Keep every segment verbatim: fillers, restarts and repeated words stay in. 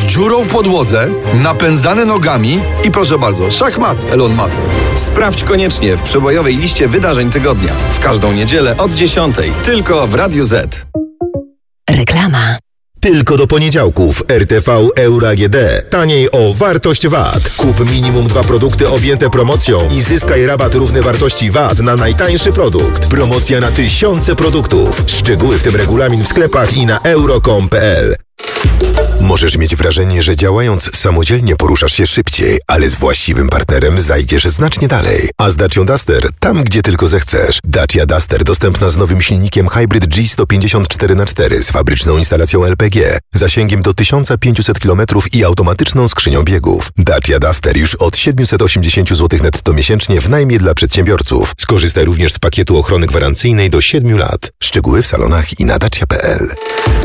dziurą w podłodze, napędzane nogami i proszę bardzo, szachmat Elon Musk. Sprawdź koniecznie w przebojowej liście wydarzeń tygodnia. W każdą niedzielę od dziesiątej. Tylko w Radiu Z. Reklama. Tylko do poniedziałków R T V Euro A G D. Taniej o wartość V A T. Kup minimum dwa produkty objęte promocją i zyskaj rabat równy wartości V A T na najtańszy produkt. Promocja na tysiące produktów. Szczegóły w tym regulamin w sklepach i na euro kropka com kropka p l. Możesz mieć wrażenie, że działając samodzielnie poruszasz się szybciej, ale z właściwym partnerem zajdziesz znacznie dalej. A z Dacią Duster tam, gdzie tylko zechcesz. Dacia Duster dostępna z nowym silnikiem Hybrid G sto pięćdziesiąt cztery na cztery z fabryczną instalacją L P G, zasięgiem do tysiąc pięćset kilometrów i automatyczną skrzynią biegów. Dacia Duster już od siedemset osiemdziesiąt złotych netto miesięcznie w najmie dla przedsiębiorców. Skorzystaj również z pakietu ochrony gwarancyjnej do siedmiu lat. Szczegóły w salonach i na dacia kropka p l.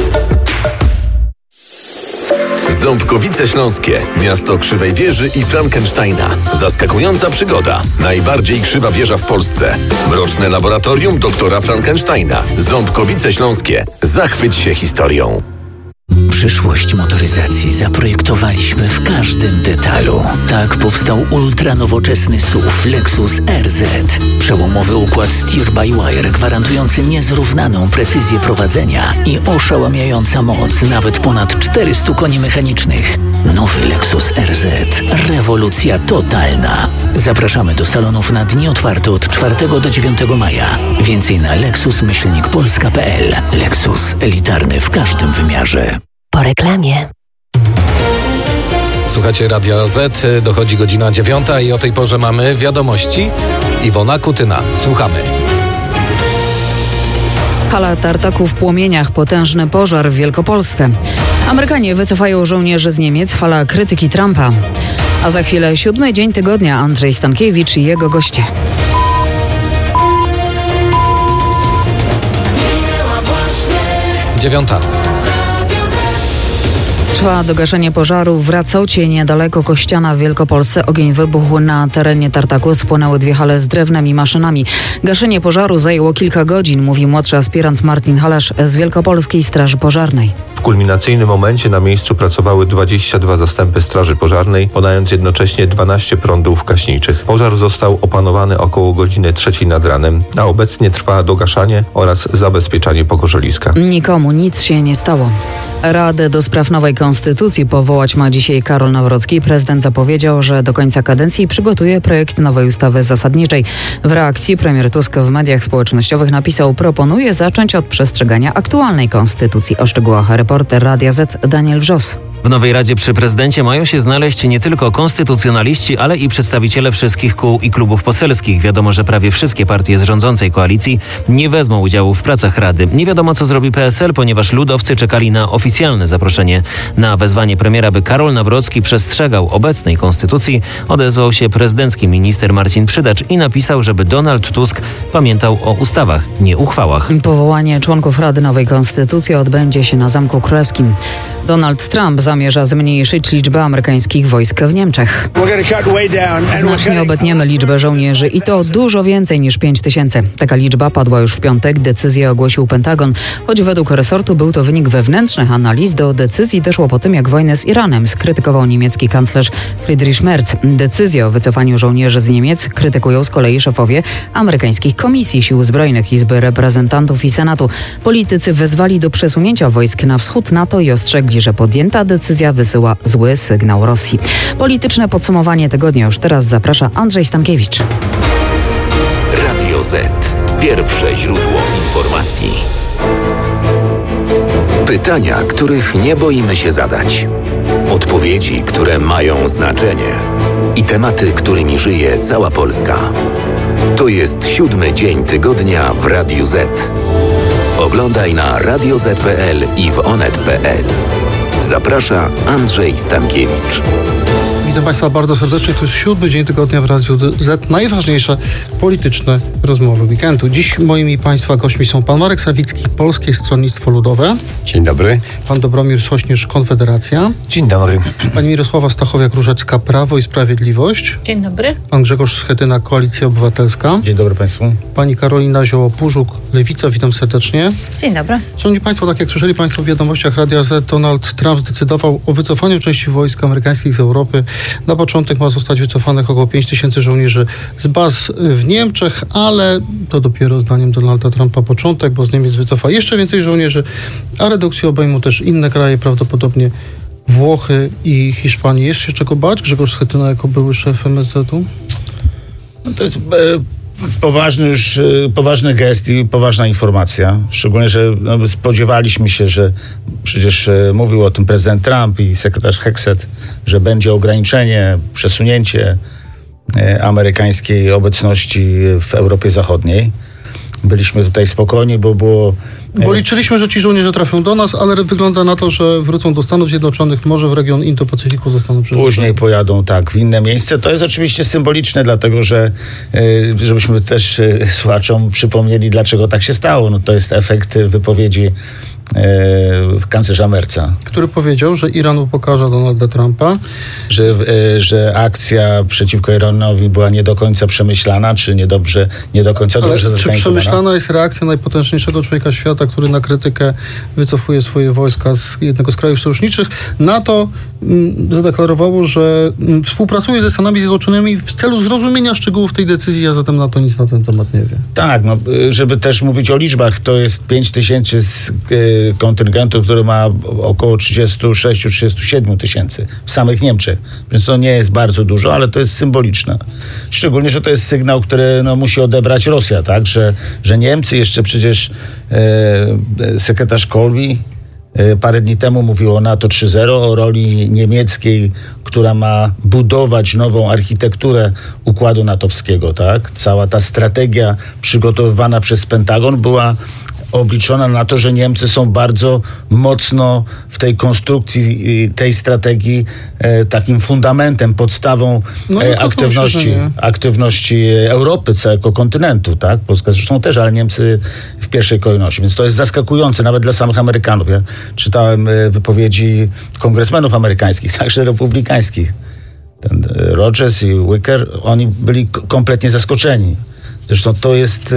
Ząbkowice Śląskie. Miasto Krzywej Wieży i Frankensteina. Zaskakująca przygoda. Najbardziej krzywa wieża w Polsce. Mroczne laboratorium doktora Frankensteina. Ząbkowice Śląskie. Zachwyć się historią. Przyszłość motoryzacji zaprojektowaliśmy w każdym detalu. Tak powstał ultranowoczesny S U V Lexus R Z. Przełomowy układ steer-by-wire gwarantujący niezrównaną precyzję prowadzenia i oszałamiająca moc nawet ponad czterystu koni mechanicznych. Nowy Lexus R Z. Rewolucja totalna. Zapraszamy do salonów na dni otwarte od czwartego do dziewiątego maja. Więcej na lexus myślnik polska kropka p l. Lexus. Elitarny w każdym wymiarze. Po reklamie. Słuchacie Radia Z, dochodzi godzina dziewiąta i o tej porze mamy wiadomości. Iwona Kutyna. Słuchamy. Hala tartaku w płomieniach, potężny pożar w Wielkopolsce. Amerykanie wycofają żołnierzy z Niemiec, fala krytyki Trumpa. A za chwilę siódmy dzień tygodnia Andrzej Stankiewicz i jego goście. Dziewiąta. Trwa dogaszenie pożaru w Racocie, niedaleko Kościana w Wielkopolsce. Ogień wybuchł na terenie tartaku, spłonęły dwie hale z drewnem i maszynami. Gaszenie pożaru zajęło kilka godzin, mówi młodszy aspirant Martin Halasz z Wielkopolskiej Straży Pożarnej. W kulminacyjnym momencie na miejscu pracowały dwadzieścia dwa zastępy Straży Pożarnej, podając jednocześnie dwanaście prądów gaśniczych. Pożar został opanowany około godziny trzeciej nad ranem, a obecnie trwa dogaszanie oraz zabezpieczanie pogorzeliska. Nikomu nic się nie stało. Radę do spraw nowej konstytucji powołać ma dzisiaj Karol Nawrocki. Prezydent zapowiedział, że do końca kadencji przygotuje projekt nowej ustawy zasadniczej. W reakcji premier Tusk w mediach społecznościowych napisał: proponuje zacząć od przestrzegania aktualnej konstytucji. O szczegółach reporter Radia Z Daniel Wrzos. W nowej Radzie przy prezydencie mają się znaleźć nie tylko konstytucjonaliści, ale i przedstawiciele wszystkich kół i klubów poselskich. Wiadomo, że prawie wszystkie partie z rządzącej koalicji nie wezmą udziału w pracach Rady. Nie wiadomo, co zrobi P S L, ponieważ ludowcy czekali na oficjalne zaproszenie. Na wezwanie premiera, by Karol Nawrocki przestrzegał obecnej konstytucji, odezwał się prezydencki minister Marcin Przydacz i napisał, żeby Donald Tusk pamiętał o ustawach, nie uchwałach. Powołanie członków Rady nowej konstytucji odbędzie się na Zamku Królewskim. Donald Trump zamierza zmniejszyć liczbę amerykańskich wojsk w Niemczech. Znacznie obetniemy liczbę żołnierzy i to dużo więcej niż pięć tysięcy. Taka liczba padła już w piątek. Decyzję ogłosił Pentagon. Choć według resortu był to wynik wewnętrznych analiz, do decyzji doszło po tym, jak wojnę z Iranem skrytykował niemiecki kanclerz Friedrich Merz. Decyzję o wycofaniu żołnierzy z Niemiec krytykują z kolei szefowie amerykańskich komisji sił zbrojnych, Izby Reprezentantów i Senatu. Politycy wezwali do przesunięcia wojsk na wschód NATO i ostrzegli, że podjęta decyzja wysyła zły sygnał Rosji. Polityczne podsumowanie tygodnia już teraz zaprasza Andrzej Stankiewicz. Radio Z. Pierwsze źródło informacji. Pytania, których nie boimy się zadać. Odpowiedzi, które mają znaczenie. I tematy, którymi żyje cała Polska. To jest siódmy dzień tygodnia w Radiu Z. Oglądaj na radio zet kropka p l i w onet kropka p l. Zaprasza Andrzej Stankiewicz. Witam Państwa bardzo serdecznie. To jest siódmy dzień tygodnia w Radiu Z. Najważniejsze polityczne rozmowy weekendu. Dziś moimi Państwa gośćmi są pan Marek Sawicki, Polskie Stronnictwo Ludowe. Dzień dobry. Pan Dobromir Sośnierz, Konfederacja. Dzień dobry. Pani Mirosława Stachowiak-Różecka, Prawo i Sprawiedliwość. Dzień dobry. Pan Grzegorz Schetyna, Koalicja Obywatelska. Dzień dobry Państwu. Pani Karolina Zioło-Pużuk, Lewica. Witam serdecznie. Dzień dobry. Szanowni Państwo, tak jak słyszeli Państwo w wiadomościach Radia Z, Donald Trump zdecydował o wycofaniu części wojsk amerykańskich z Europy. Na początek ma zostać wycofanych około pięć tysięcy żołnierzy z baz w Niemczech, ale to dopiero zdaniem Donalda Trumpa początek, bo z Niemiec wycofa jeszcze więcej żołnierzy, a redukcje obejmą też inne kraje, prawdopodobnie Włochy i Hiszpanię. Jest się czego bać? Grzegorz Schetyna jako były szef M S Z-u? No to jest e, poważny już, e, poważny gest i poważna informacja. Szczególnie, że no, spodziewaliśmy się, że przecież e, mówił o tym prezydent Trump i sekretarz Hexet, że będzie ograniczenie, przesunięcie e, amerykańskiej obecności w Europie Zachodniej. Byliśmy tutaj spokojni, bo było... Bo liczyliśmy, że ci żołnierze trafią do nas, ale wygląda na to, że wrócą do Stanów Zjednoczonych, może w region Indo-Pacyfiku zostaną przerzuceni. Później pojadą, tak, w inne miejsce. To jest oczywiście symboliczne, dlatego że żebyśmy też słuchaczom przypomnieli, dlaczego tak się stało. No, to jest efekt wypowiedzi e, kanclerza Merca. Który powiedział, że Iran upokarza Donalda Trumpa. Że, e, że akcja przeciwko Iranowi była nie do końca przemyślana, czy nie, dobrze, nie do końca Ale dobrze czy zorganizowana. przemyślana jest reakcja najpotężniejszego człowieka świata, który na krytykę wycofuje swoje wojska z jednego z krajów sojuszniczych? NATO m, zadeklarowało, że m, współpracuje ze Stanami Zjednoczonymi w celu zrozumienia szczegółów tej decyzji, a zatem NATO nic na ten temat nie wie. Tak, no, żeby też mówić o liczbach, to jest pięć tysięcy z y, kontyngentu, który ma około trzydzieści sześć do trzydziestu siedmiu tysięcy w samych Niemczech. Więc to nie jest bardzo dużo, ale to jest symboliczne. Szczególnie, że to jest sygnał, który no, musi odebrać Rosja, tak? Że, że Niemcy jeszcze przecież e, sekretarz Kolbi e, parę dni temu mówił o NATO trzy zero, o roli niemieckiej, która ma budować nową architekturę układu natowskiego, tak? Cała ta strategia przygotowywana przez Pentagon była obliczona na to, że Niemcy są bardzo mocno w tej konstrukcji, tej strategii e, takim fundamentem, podstawą no, e, aktywności, aktywności Europy, całego kontynentu, tak? Polska zresztą też, ale Niemcy w pierwszej kolejności. Więc to jest zaskakujące nawet dla samych Amerykanów. Ja czytałem e, wypowiedzi kongresmenów amerykańskich, także republikańskich. Ten Rogers i Wicker, oni byli k- kompletnie zaskoczeni. Zresztą to jest...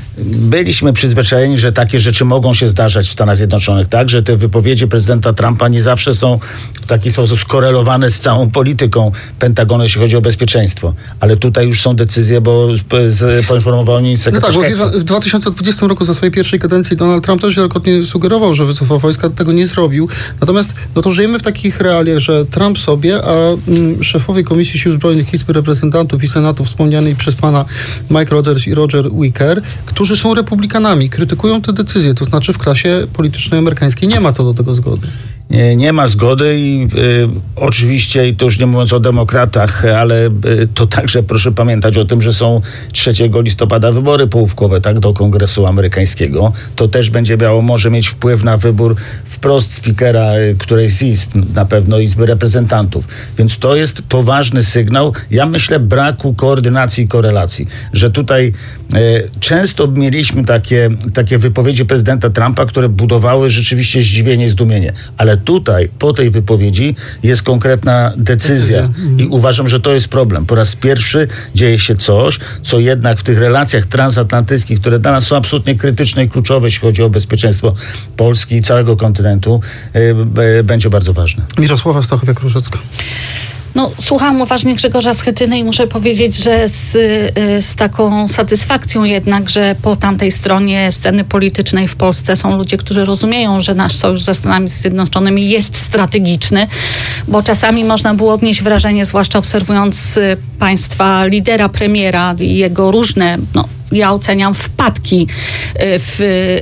Byliśmy przyzwyczajeni, że takie rzeczy mogą się zdarzać w Stanach Zjednoczonych, tak? Że te wypowiedzi prezydenta Trumpa nie zawsze są w taki sposób skorelowane z całą polityką Pentagonu, jeśli chodzi o bezpieczeństwo. Ale tutaj już są decyzje, bo poinformował mi sekretarz No tak, bo w dwa tysiące dwudziestym roku za swojej pierwszej kadencji Donald Trump też wielokrotnie sugerował, że wycofał wojska, tego nie zrobił. Natomiast no to żyjemy w takich realiach, że Trump sobie, a mm, szefowie Komisji Sił Zbrojnych Izby Reprezentantów i Senatu wspomnianej przez pana Mike Rogers i Roger Wicker, którzy są republikanami, krytykują te decyzje. To znaczy w klasie politycznej amerykańskiej nie ma co do tego zgody. Nie, nie ma zgody i y, oczywiście, i to już nie mówiąc o demokratach, ale y, to także proszę pamiętać o tym, że są trzeciego listopada wybory połówkowe, tak, do Kongresu Amerykańskiego. To też będzie miało, może mieć wpływ na wybór wprost spikera y, którejś z izb, na pewno Izby Reprezentantów. Więc to jest poważny sygnał, ja myślę, braku koordynacji i korelacji, że tutaj y, często mieliśmy takie, takie wypowiedzi prezydenta Trumpa, które budowały rzeczywiście zdziwienie i zdumienie. Ale tutaj, po tej wypowiedzi jest konkretna decyzja i uważam, że to jest problem. Po raz pierwszy dzieje się coś, co jednak w tych relacjach transatlantyckich, które dla nas są absolutnie krytyczne i kluczowe, jeśli chodzi o bezpieczeństwo Polski i całego kontynentu, yy, będzie bardzo ważne. Mirosława Stachowiak-Różecka. No, słuchałam uważnie Grzegorza Schetyny i muszę powiedzieć, że z, z taką satysfakcją jednak, że po tamtej stronie sceny politycznej w Polsce są ludzie, którzy rozumieją, że nasz sojusz ze Stanami Zjednoczonymi jest strategiczny, bo czasami można było odnieść wrażenie, zwłaszcza obserwując państwa lidera, premiera i jego różne, no, ja oceniam wpadki w,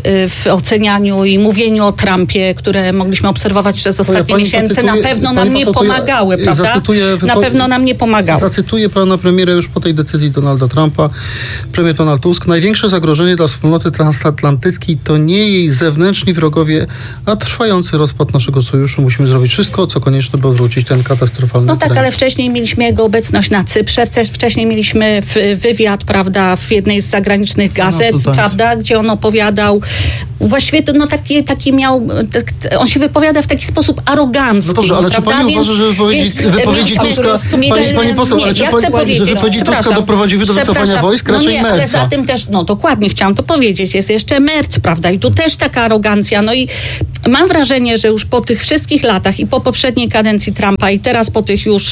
w ocenianiu i mówieniu o Trumpie, które mogliśmy obserwować przez ostatnie ja miesiące, zacytuję, na pewno nam nie pomagały, ja prawda? Wypo- na pewno nam nie pomagały. Zacytuję pana premiera już po tej decyzji Donalda Trumpa. Premier Donald Tusk. Największe zagrożenie dla wspólnoty transatlantyckiej to nie jej zewnętrzni wrogowie, a trwający rozpad naszego sojuszu. Musimy zrobić wszystko, co konieczne, by odwrócić ten katastrofalny No tak, trend. ale wcześniej mieliśmy jego obecność na Cyprze, wcześniej mieliśmy wywiad, prawda, w jednej z zagranicznych gazet, no, prawda, gdzie on opowiadał, właściwie to, no taki, taki miał, tak, on się wypowiada w taki sposób arogancki. No dobrze, ale prawda? czy pani Więc, uważa, że wypowiedzi, więc, wypowiedzi więc, Tuska, więc, pani, pani poseł, nie, ale czy ja pani, chcę powiedzieć, że wypowiedzi Tuska doprowadziły do wycofania wojsk, raczej no nie, Merca? ale za tym też, no dokładnie chciałam to powiedzieć, jest jeszcze Merc, prawda, i tu też taka arogancja, no i mam wrażenie, że już po tych wszystkich latach i po poprzedniej kadencji Trumpa i teraz po tych już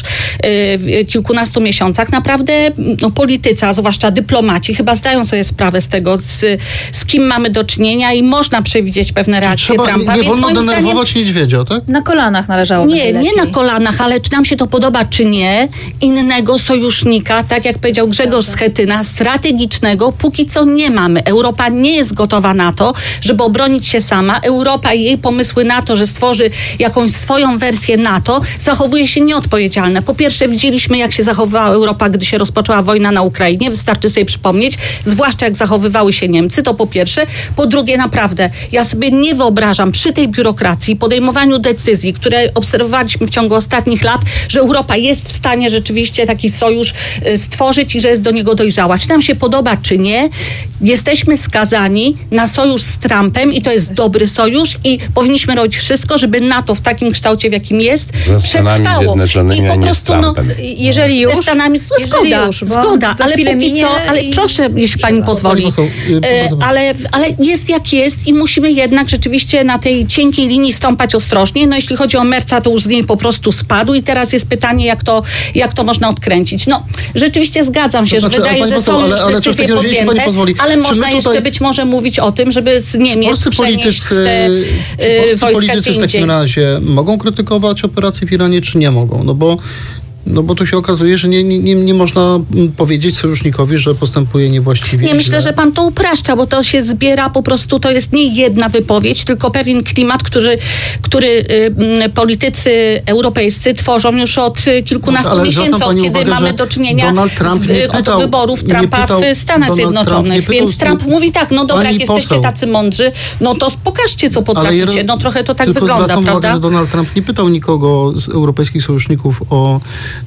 y, kilkunastu miesiącach naprawdę no, politycy, a zwłaszcza dyplomaci chyba zdają sobie sprawę z tego, z, z kim mamy do czynienia i można przewidzieć pewne reakcje Trzeba, Trumpa. nie więc wolno moim denerwować zdaniem, niedźwiedzia, tak? Na kolanach należało. Nie, nie na kolanach, ale czy nam się to podoba, czy nie, innego sojusznika, tak jak powiedział Grzegorz Schetyna, strategicznego, póki co nie mamy. Europa nie jest gotowa na to, żeby obronić się sama. Europa i jej pomysły na to, że stworzy jakąś swoją wersję NATO, zachowuje się nieodpowiedzialne. Po pierwsze, widzieliśmy, jak się zachowywała Europa, gdy się rozpoczęła wojna na Ukrainie. Wystarczy sobie przypomnieć, zwłaszcza jak zachowywały się Niemcy, to po pierwsze. Po drugie, naprawdę, ja sobie nie wyobrażam przy tej biurokracji, podejmowaniu decyzji, które obserwowaliśmy w ciągu ostatnich lat, że Europa jest w stanie rzeczywiście taki sojusz y, stworzyć i że jest do niego dojrzała. Czy nam się podoba, czy nie, jesteśmy skazani na sojusz z Trumpem i to jest dobry sojusz i powinniśmy robić wszystko, żeby NATO w takim kształcie, w jakim jest, przetrwało. I po prostu, no, jeżeli już, ze Stanami, no, zgoda, już, zgoda, ale póki co, ale i... proszę, jeśli pani pozwoli, e, ale, ale jest jak jest i musimy jednak rzeczywiście na tej cienkiej linii stąpać ostrożnie. No jeśli chodzi o Merca, to już z niej po prostu spadł i teraz jest pytanie, jak to, jak to można odkręcić. No, rzeczywiście zgadzam się, to znaczy, że wydaje, że poseł, są ale, już decyzje ale podjęte, ale można jeszcze tutaj... być może mówić o tym, żeby z Niemiec przenieść te y, wojska politycy w takim razie mogą krytykować operację w Iranie, czy nie mogą? No bo No bo tu się okazuje, że nie, nie, nie można powiedzieć sojusznikowi, że postępuje niewłaściwie. Nie, myślę, że pan to upraszcza, bo to się zbiera po prostu, to jest nie jedna wypowiedź, tylko pewien klimat, który, który y, politycy europejscy tworzą już od kilkunastu no, miesięcy, od kiedy uwagę, mamy do czynienia z, pytał, od wyborów Trumpa pytał, w Stanach Donald Zjednoczonych. Trump Więc pytał, Trump mówi tak, no dobra, jak jesteście poseł. tacy mądrzy, no to pokażcie, co potraficie. No trochę to tak wygląda, prawda? Tylko uwagę, że Donald Trump nie pytał nikogo z europejskich sojuszników o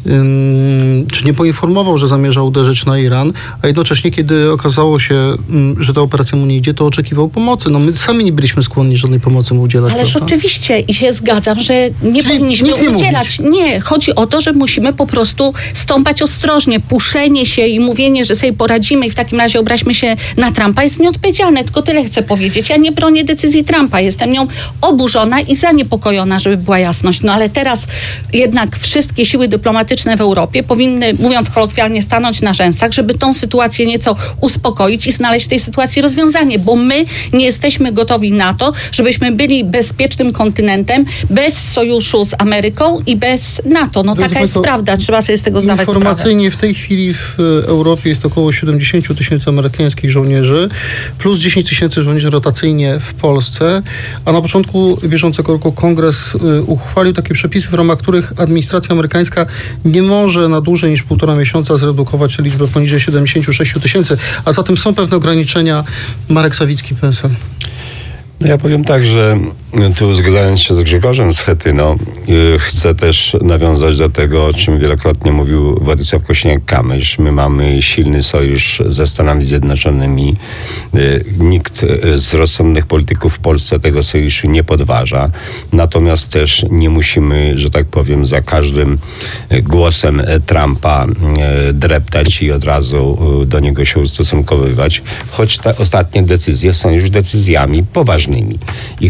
czy nie poinformował, że zamierza uderzyć na Iran, a jednocześnie, kiedy okazało się, że ta operacja mu nie idzie, to oczekiwał pomocy. No my sami nie byliśmy skłonni żadnej pomocy mu udzielać. Ależ prawda? Oczywiście i się zgadzam, że nie Czyli powinniśmy nie udzielać. Mówić. Nie, chodzi o to, że musimy po prostu stąpać ostrożnie. Puszenie się i mówienie, że sobie poradzimy i w takim razie obraźmy się na Trumpa jest nieodpowiedzialne. Tylko tyle chcę powiedzieć. Ja nie bronię decyzji Trumpa. Jestem nią oburzona i zaniepokojona, żeby była jasność. No ale teraz jednak wszystkie siły dyplomatyczne w Europie powinny, mówiąc kolokwialnie, stanąć na rzęsach, żeby tą sytuację nieco uspokoić i znaleźć w tej sytuacji rozwiązanie, bo my nie jesteśmy gotowi na to, żebyśmy byli bezpiecznym kontynentem bez sojuszu z Ameryką i bez NATO. No taka jest prawda, trzeba sobie z tego zdawać sprawę. Informacyjnie w tej chwili w Europie jest około siedemdziesiąt tysięcy amerykańskich żołnierzy, plus dziesięć tysięcy żołnierzy rotacyjnie w Polsce, a na początku bieżącego roku Kongres uchwalił takie przepisy, w ramach których administracja amerykańska nie może na dłużej niż półtora miesiąca zredukować liczbę poniżej siedemdziesiąt sześć tysięcy, a zatem są pewne ograniczenia. Marek Sawicki, P S L. No ja powiem tak, że tu zgadzając się z Grzegorzem Schetyną, yy, chcę też nawiązać do tego, o czym wielokrotnie mówił Władysław Kosiniak-Kamysz. My mamy silny sojusz ze Stanami Zjednoczonymi. Yy, nikt z rozsądnych polityków w Polsce tego sojuszu nie podważa. Natomiast też nie musimy, że tak powiem, za każdym głosem Trumpa yy, dreptać i od razu yy, do niego się ustosunkowywać. Choć te ostatnie decyzje są już decyzjami poważnymi. I chcę powiedzieć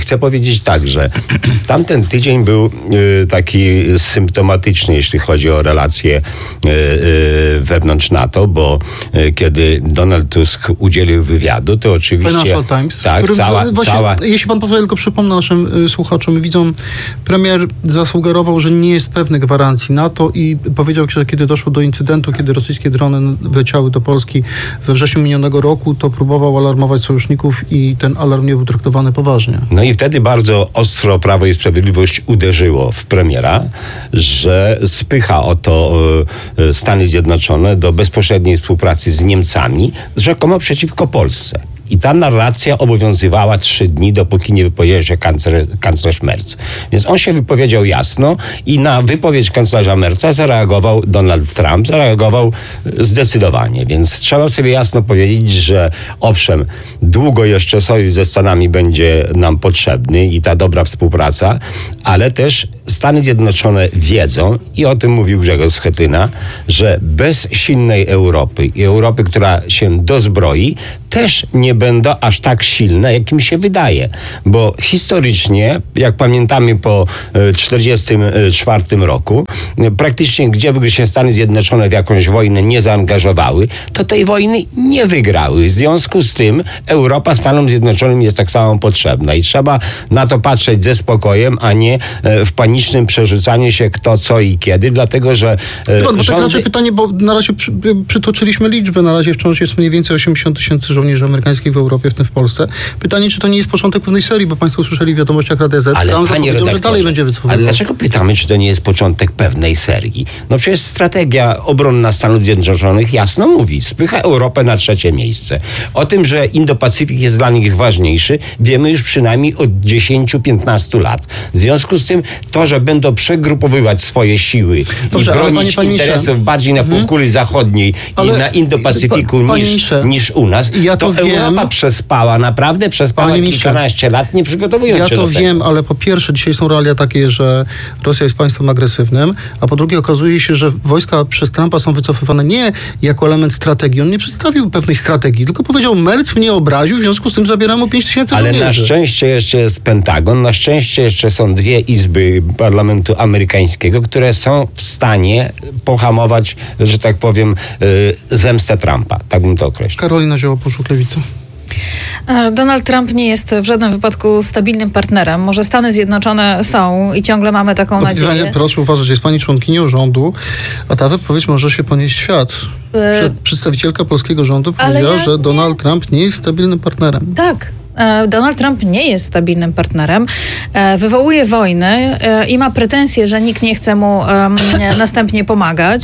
powiedzieć tak, że tamten tydzień był y, taki symptomatyczny, jeśli chodzi o relacje y, y, wewnątrz NATO, bo y, kiedy Donald Tusk udzielił wywiadu, to oczywiście... Financial Times. Tak, którym cała, za, właśnie, cała... Jeśli pan pozwoli, tylko przypomnę naszym y, słuchaczom i widzom, premier zasugerował, że nie jest pewny gwarancji NATO i powiedział, że kiedy doszło do incydentu, kiedy rosyjskie drony wleciały do Polski we wrześniu minionego roku, to próbował alarmować sojuszników i ten alarm nie był traktowany poważnie. No i wtedy bardzo ostro Prawo i Sprawiedliwość uderzyło w premiera, że spycha oto y, Stany Zjednoczone do bezpośredniej współpracy z Niemcami, rzekomo przeciwko Polsce. I ta narracja obowiązywała trzy dni, dopóki nie wypowiedział się kancler, kanclerz Merz. Więc on się wypowiedział jasno i na wypowiedź kanclerza Merza zareagował Donald Trump, zareagował zdecydowanie. Więc trzeba sobie jasno powiedzieć, że owszem, długo jeszcze sojusz ze Stanami będzie nam potrzebny i ta dobra współpraca, ale też Stany Zjednoczone wiedzą, i o tym mówił Grzegorz Schetyna, że bez silnej Europy i Europy, która się dozbroi, też nie będą aż tak silne, jak im się wydaje. Bo historycznie, jak pamiętamy po czterdziestym czwartym roku, praktycznie gdzie by się Stany Zjednoczone w jakąś wojnę nie zaangażowały, to tej wojny nie wygrały. W związku z tym Europa Stanom Zjednoczonym jest tak samo potrzebna i trzeba na to patrzeć ze spokojem, a nie w panicznym przerzucaniu się kto, co i kiedy, dlatego, że Pan, bo rządy... to jest raczej pytanie, bo na razie przy, przytoczyliśmy liczbę, na razie wciąż jest mniej więcej osiemdziesiąt tysięcy żołnierzy amerykańskich w Europie, w tym w Polsce. Pytanie, czy to nie jest początek pewnej serii, bo państwo słyszeli w wiadomościach Radia Z, ale tam panie redaktorze, że dalej będzie wycofywał. Ale dlaczego pytamy, czy to nie jest początek pewnej serii? No przecież strategia obronna Stanów Zjednoczonych jasno mówi, spycha Europę na trzecie miejsce. O tym, że Indo-Pacyfik jest dla nich ważniejszy, wiemy już przynajmniej od dziesięciu do piętnastu lat. W związku z tym to, że będą przegrupowywać swoje siły Dobrze, i bronić panie, panie interesów Misze. bardziej na półkuli mhm. zachodniej ale i na Indo-Pacyfiku pa, niż, niż u nas, ja to, to Europa wiem. przespała, naprawdę przespała kilkanaście lat, nie przygotowując ja się do tego. Ja to wiem, ale po pierwsze dzisiaj są realia takie, że Rosja jest państwem agresywnym, a po drugie okazuje się, że wojska przez Trumpa są wycofywane nie jako element strategii. On nie przedstawił pewnej strategii, tylko powiedział, Merz mnie obraził, w związku z tym zabieram mu pięć tysięcy ale żołnierzy. Ale na szczęście jeszcze jest Pentagon, na szczęście jeszcze są dwie izby parlamentu amerykańskiego, które są w stanie pohamować, że tak powiem, yy, zemstę Trumpa. Tak bym to określił. Karolina Zioło-Poszuk, Lewica. Donald Trump nie jest w żadnym wypadku stabilnym partnerem. Może Stany Zjednoczone są i ciągle mamy taką nadzieję. Proszę uważać, jest pani członkinią rządu, a ta wypowiedź może się ponieść w świat. E... Przedstawicielka polskiego rządu powiedziała, ja że Donald nie... Trump nie jest stabilnym partnerem. Tak. Donald Trump nie jest stabilnym partnerem, wywołuje wojny i ma pretensje, że nikt nie chce mu następnie pomagać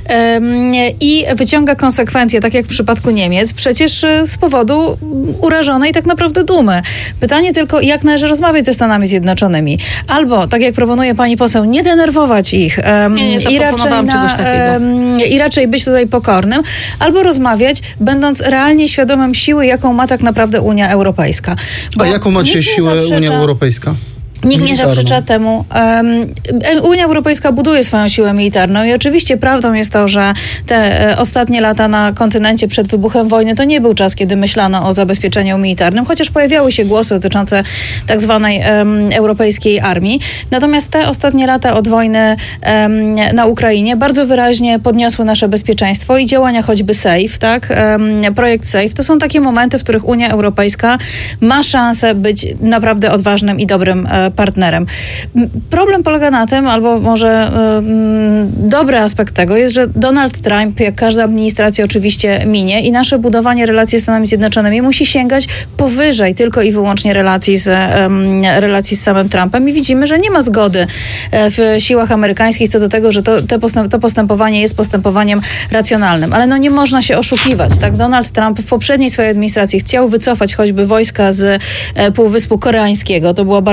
i wyciąga konsekwencje, tak jak w przypadku Niemiec, przecież z powodu urażonej tak naprawdę dumy. Pytanie tylko, jak należy rozmawiać ze Stanami Zjednoczonymi. Albo, tak jak proponuje pani poseł, nie denerwować ich nie, nie i, raczej na, czegoś takiego. i raczej być tutaj pokornym, albo rozmawiać, będąc realnie świadomym siły, jaką ma tak naprawdę Unia Europejska. Bo a jaką ma dzisiaj siłę Unia Europejska? Nikt nie zaprzecza temu. Um, Unia Europejska buduje swoją siłę militarną i oczywiście prawdą jest to, że te e, ostatnie lata na kontynencie przed wybuchem wojny to nie był czas, kiedy myślano o zabezpieczeniu militarnym, chociaż pojawiały się głosy dotyczące tak zwanej um, europejskiej armii. Natomiast te ostatnie lata od wojny um, na Ukrainie bardzo wyraźnie podniosły nasze bezpieczeństwo i działania choćby SAFE, tak? Um, projekt SAFE to są takie momenty, w których Unia Europejska ma szansę być naprawdę odważnym i dobrym e, partnerem. Problem polega na tym, albo może y, dobry aspekt tego jest, że Donald Trump, jak każda administracja oczywiście minie i nasze budowanie relacji z Stanami Zjednoczonymi musi sięgać powyżej tylko i wyłącznie relacji z, um, relacji z samym Trumpem i widzimy, że nie ma zgody w siłach amerykańskich co do tego, że to, te postęp, to postępowanie jest postępowaniem racjonalnym. Ale no nie można się oszukiwać. Tak? Donald Trump w poprzedniej swojej administracji chciał wycofać choćby wojska z e, Półwyspu Koreańskiego. To była bardzo znana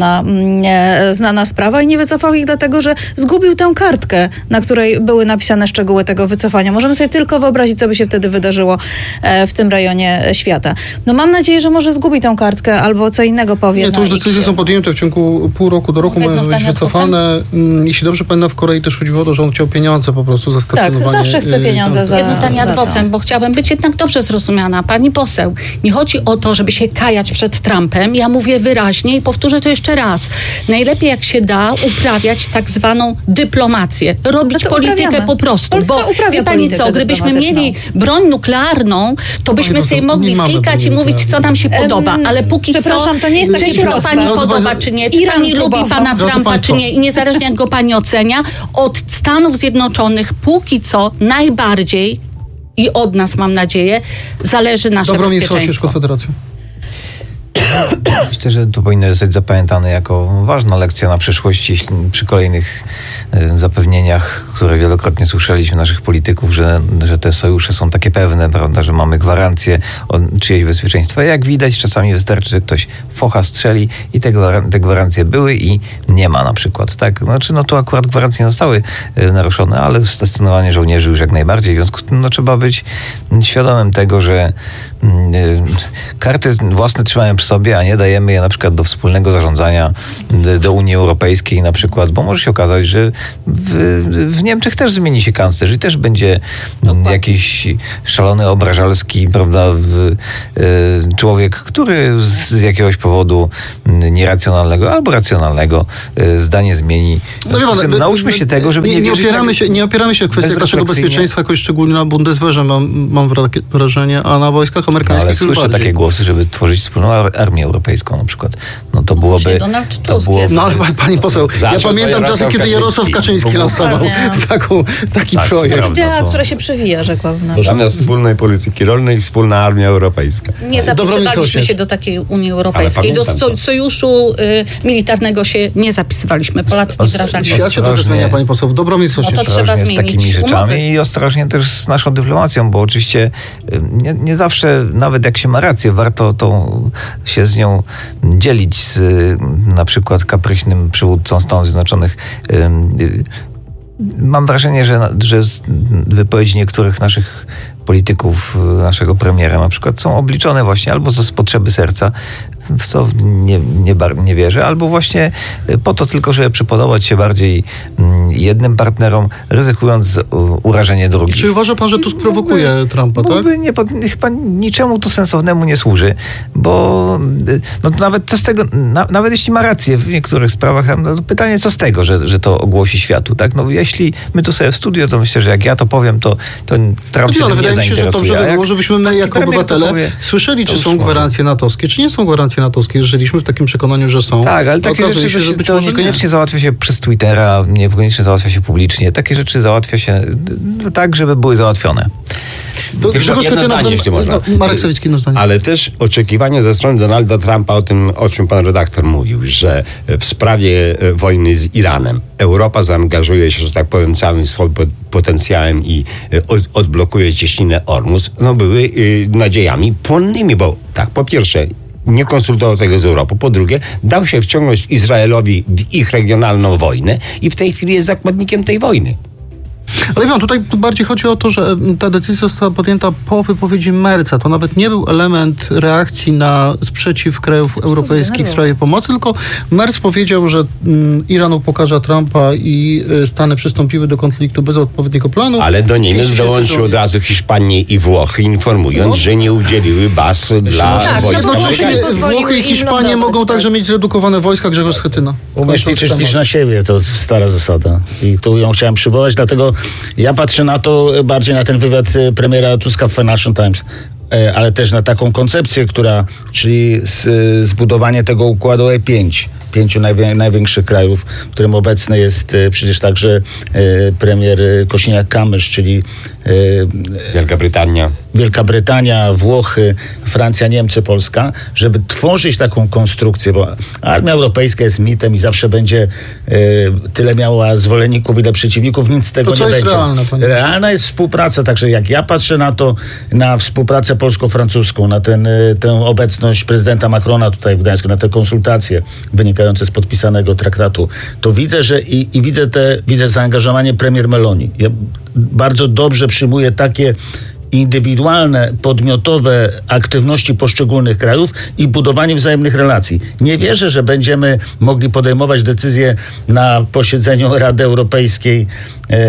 znana, e, znana sprawa i nie wycofał ich dlatego, że zgubił tę kartkę, na której były napisane szczegóły tego wycofania. Możemy sobie tylko wyobrazić, co by się wtedy wydarzyło e, w tym rejonie świata. No mam nadzieję, że może zgubi tę kartkę albo co innego powie. Nie, to już decyzje są podjęte w ciągu pół roku do roku, mają być wycofane. Jeśli dobrze pamiętam, w Korei też chodziło o to, że on chciał pieniądze po prostu za stacjonowanie. Tak, zawsze chce pieniądze za... Jedno zdanie ad vocem, bo chciałabym być jednak dobrze zrozumiana. Pani poseł, nie chodzi o to, żeby się kajać przed Trumpem. Ja mówię wyraźnie i powtórzę to jeszcze raz. Najlepiej jak się da uprawiać tak zwaną dyplomację. Robić no politykę uprawiamy. po prostu. Polska Bo wie pani co, gdybyśmy mieli broń nuklearną, to byśmy sobie mogli fikać i mówić, co nam się podoba. Ale póki co, to nie jest czy się to pani podoba, czy nie, czy pani lubi pana Trumpa, czy nie, i niezależnie jak go pani ocenia, od Stanów Zjednoczonych póki co najbardziej i od nas, mam nadzieję, zależy nasze bezpieczeństwo. Konfederacja. Myślę, że to powinno zostać zapamiętane jako ważna lekcja na przyszłość, jeśli przy kolejnych y, zapewnieniach, które wielokrotnie słyszeliśmy naszych polityków, że, że te sojusze są takie pewne, prawda, że mamy gwarancję o czyjeś bezpieczeństwa. Jak widać, czasami wystarczy, że ktoś focha strzeli i te, gwaran- te gwarancje były i nie ma na przykład. Tak? Znaczy, no tu akurat gwarancje nie zostały y, naruszone, ale stacjonowanie żołnierzy już jak najbardziej. W związku z tym no, trzeba być świadomym tego, że y, karty własne trzymamy przy sobie, a nie dajemy je na przykład do wspólnego zarządzania, do Unii Europejskiej na przykład, bo może się okazać, że w, w Niemczech też zmieni się kanclerz i też będzie no, jakiś szalony, obrażalski, prawda, w, y, człowiek, który z jakiegoś powodu nieracjonalnego albo racjonalnego y, zdanie zmieni. No, no, tym, nauczmy się tego, żeby nie, nie, nie wierzyć opieramy tak, się, nie opieramy się w kwestiach naszego bezpieczeństwa jakoś szczególnie na Bundeswehrze, mam, mam wrażenie, a na wojskach amerykańskich no, ale słyszę bardziej. takie głosy, żeby tworzyć wspólną armię europejską na przykład. No to byłoby... Donald to Tusk byłoby no ale pani poseł, ja pamiętam czasy, kiedy Jarosław Kaczyński lansował taką, taki tak, projekt. To idea, która się przewija, rzekłabym. Zamiast wspólnej polityki rolnej, wspólna armia europejska. Nie zapisywaliśmy się do takiej Unii Europejskiej. Do so, sojuszu y, militarnego się nie zapisywaliśmy. Polacy nie wdrażali. Świat się trochę zmienia, pani poseł. Dobromir No to trzeba z zmienić takimi rzeczami umowy. I ostrożnie też z naszą dyplomacją, bo oczywiście nie, nie zawsze, nawet jak się ma rację, warto to się z nią dzielić z na przykład kapryśnym przywódcą Stanów Zjednoczonych. Mam wrażenie, że, że wypowiedzi niektórych naszych polityków, naszego premiera na przykład są obliczone właśnie albo z potrzeby serca, w co nie, nie, nie wierzę, albo właśnie po to tylko, żeby przypodobać się bardziej jednym partnerom, ryzykując urażenie drugich. Czy uważa pan, że Tusk prowokuje byłby, Trumpa, tak? Byłby nie, chyba niczemu to sensownemu nie służy, bo no, nawet co z tego, na, nawet jeśli ma rację w niektórych sprawach, no, to pytanie, co z tego, że, że to ogłosi światu, tak? No jeśli my tu sobie w studio, to myślę, że jak ja to powiem, to, to Trump się no, ale tym nie wydaje mi się, że dobrze by było, żebyśmy my jako obywatele powie, słyszeli, czy są gwarancje natowskie, czy nie są gwarancje natowskie. Żyliśmy w takim przekonaniu, że są. Tak, ale takie rzeczy się, że to niekoniecznie nie. załatwia się przez Twittera, niekoniecznie załatwia się publicznie. Takie rzeczy załatwia się tak, żeby były załatwione. Do, jedno zdanie, jeśli można. No, Marek Sawicki, jedno zdanie. Ale też oczekiwania ze strony Donalda Trumpa o tym, o czym pan redaktor mówił, że w sprawie wojny z Iranem Europa zaangażuje się, że tak powiem, całym swoim potencjałem i odblokuje cieśninę Ormus, no były nadziejami płonnymi, bo tak, po pierwsze, nie konsultował tego z Europą. Po drugie, dał się wciągnąć Izraelowi w ich regionalną wojnę i w tej chwili jest zakładnikiem tej wojny. Ale wiem, tutaj bardziej chodzi o to, że ta decyzja została podjęta po wypowiedzi Merca. To nawet nie był element reakcji na sprzeciw krajów europejskich w sprawie pomocy, tylko Merz powiedział, że mm, Iran upokarza Trumpa i y, Stany przystąpiły do konfliktu bez odpowiedniego planu. Ale do Niemiec dołączył od razu Hiszpanię i Włochy, informując, no. że nie udzieliły baz dla tak, wojsk jednocześnie Włochy i Hiszpanie mogą także mieć zredukowane wojska. Grzegorz Schetyna. Umiesz liczyć niż na siebie, to stara zasada. I tu ją chciałem przywołać, dlatego ja patrzę na to bardziej na ten wywiad premiera Tuska w Financial Times, ale też na taką koncepcję, która, czyli zbudowanie tego układu E pięć, pięciu najwię, największych krajów, w którym obecny jest przecież także premier Kosiniak-Kamysz, czyli Wielka Brytania. Wielka Brytania, Włochy, Francja, Niemcy, Polska, żeby tworzyć taką konstrukcję, bo armia europejska jest mitem i zawsze będzie y, tyle miała zwolenników, ile przeciwników, nic z tego to nie jest będzie. Realne, Realna jest współpraca, także jak ja patrzę na to, na współpracę polsko-francuską, na ten, y, tę obecność prezydenta Macrona tutaj w Gdańsku, na te konsultacje wynikające z podpisanego traktatu, to widzę, że i, i widzę, te, widzę zaangażowanie premier Meloni. Ja bardzo dobrze przyjmuję takie indywidualne, podmiotowe aktywności poszczególnych krajów i budowanie wzajemnych relacji. Nie wierzę, że będziemy mogli podejmować decyzje na posiedzeniu Rady Europejskiej e,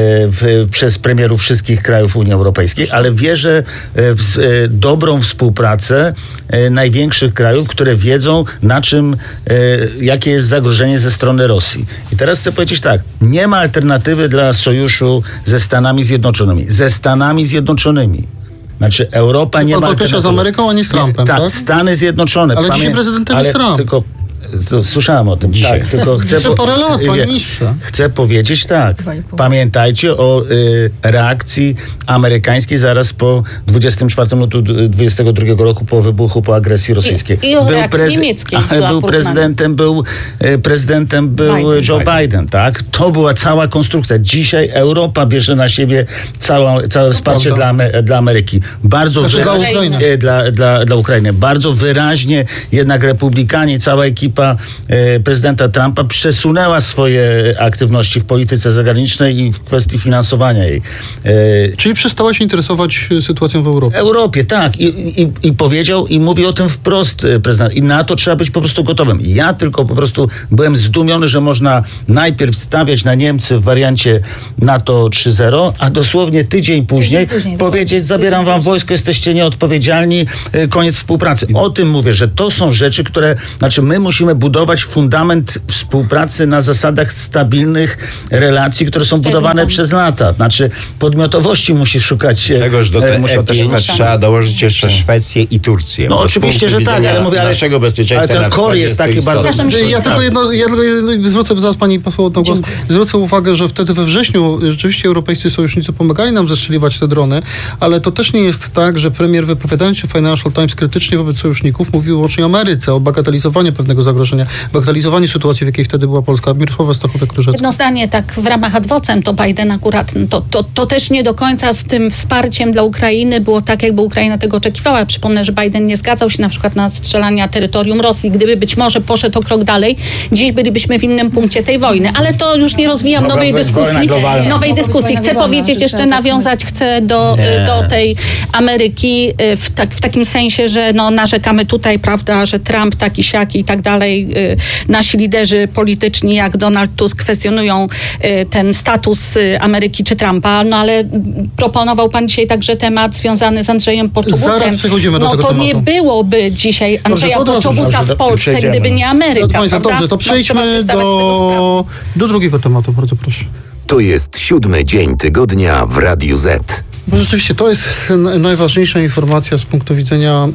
w, przez premierów wszystkich krajów Unii Europejskiej, ale wierzę w e, dobrą współpracę e, największych krajów, które wiedzą, na czym, e, jakie jest zagrożenie ze strony Rosji. I teraz chcę powiedzieć tak, nie ma alternatywy dla sojuszu ze Stanami Zjednoczonymi. Ze Stanami Zjednoczonymi. Znaczy Europa nie Pan ma... podkreśla z Ameryką, a nie z Trumpem, tak? tak? Stany Zjednoczone. Ale dzisiaj prezydentem ale jest Trump. Tylko, to, słyszałem o tym dzisiaj. Tak, tylko chcę, po, parę lat, panie wie, ministrze. chcę powiedzieć tak. Pamiętajcie o y, reakcji amerykańskiej zaraz po dwudziestego czwartego lutu dwudziestego drugiego roku po wybuchu, po agresji rosyjskiej. I, i o był reakcji prezy- niemieckiej. Ale był prezydentem, był, y, prezydentem był Biden. Joe Biden. Biden, tak? To była cała konstrukcja. Dzisiaj Europa bierze na siebie całą, całe wsparcie dla, dla Ameryki. Bardzo znaczy wyraźnie, dla, Ukrainy. Dla, dla, dla Ukrainy. Bardzo wyraźnie jednak republikanie, cała ekipa e, prezydenta Trumpa przesunęła swoje aktywności w polityce zagranicznej i w kwestii finansowania jej. E, Czyli przestała się interesować sytuacją w Europie. Europie, tak. I, i, i powiedział i mówi o tym wprost prezydent. I na to trzeba być po prostu gotowym. Ja tylko po prostu byłem zdumiony, że można najpierw stawiać na Niemcy w wariancie NATO trzy zero, a dosłownie tydzień później, tydzień później powiedzieć, zabieram wam wojsko, jesteście nieodpowiedzialni, koniec współpracy. O tym mówię, że to są rzeczy, które, znaczy my musimy budować fundament współpracy na zasadach stabilnych relacji, które są budowane przez lata. Znaczy podmiotowości musi szukać... Tegoż do e, tej też trzeba dołożyć jeszcze Szwecję i Turcję. No oczywiście, że tak, ale mówię, ale, naszego bezpieczeństwa ale ten kor jest taki bardzo... Ja tylko jedno, ja tylko zwrócę zaraz pani poseł na głos, zwrócę uwagę, że wtedy we wrześniu rzeczywiście europejscy sojusznicy pomagali nam zestrzeliwać te drony, ale to też nie jest tak, że premier wypowiadając się w Financial Times krytycznie wobec sojuszników mówił wyłącznie o Ameryce, o bagatelizowaniu pewnego zagrożenia, bagatelizowaniu sytuacji, w jakiej wtedy była Polska. Mirosława Stachowiak-Różecka. Jedno zdanie, tak w ramach adwocem, to Biden akurat, to, to, to też nie do końca z tym wsparciem dla Ukrainy było tak, jakby Ukraina tego oczekiwała. Przypomnę, że Biden nie zgadzał się na przykład na strzelania terytorium Rosji. Gdyby być może poszedł o krok dalej, dziś bylibyśmy w innym punkcie tej wojny. Ale to już nie rozwijam Mogła nowej dyskusji. Nowej dyskusji. Chcę powiedzieć, jeszcze nawiązać chcę do, do tej Ameryki w, tak, w takim sensie, że no, narzekamy tutaj, prawda, że Trump taki, siaki i tak dalej. Nasi liderzy polityczni, jak Donald Tusk, kwestionują ten status Ameryki czy Trumpa, no ale proponował pan dzisiaj także temat związany z Andrzejem Poczobutem. Zaraz przechodzimy do no tego to tematu. nie byłoby dzisiaj Andrzeja dobrze, Poczobuta w Polsce, przejdziemy. gdyby nie Ameryka, Dobrze, prawda? dobrze, to przejdźmy no, do, do drugiego tematu, bardzo proszę. To jest siódmy dzień tygodnia w Radiu Z. Bo rzeczywiście to jest najważniejsza informacja z punktu widzenia mm,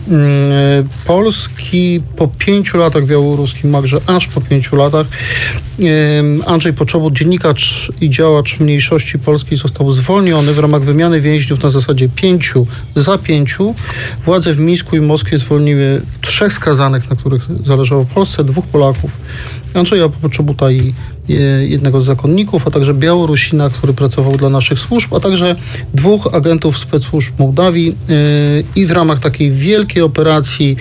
Polski po pięciu latach białoruskim, także aż po pięciu latach. Ym, Andrzej Poczobut, dziennikarz i działacz mniejszości polskiej, został zwolniony w ramach wymiany więźniów na zasadzie pięciu za pięciu. Władze w Mińsku i Moskwie zwolniły trzech skazanych, na których zależało Polsce, dwóch Polaków. Andrzeja Poczobuta i jednego z zakonników, a także Białorusina, który pracował dla naszych służb, a także dwóch agentów specłużb Mołdawii yy, i w ramach takiej wielkiej operacji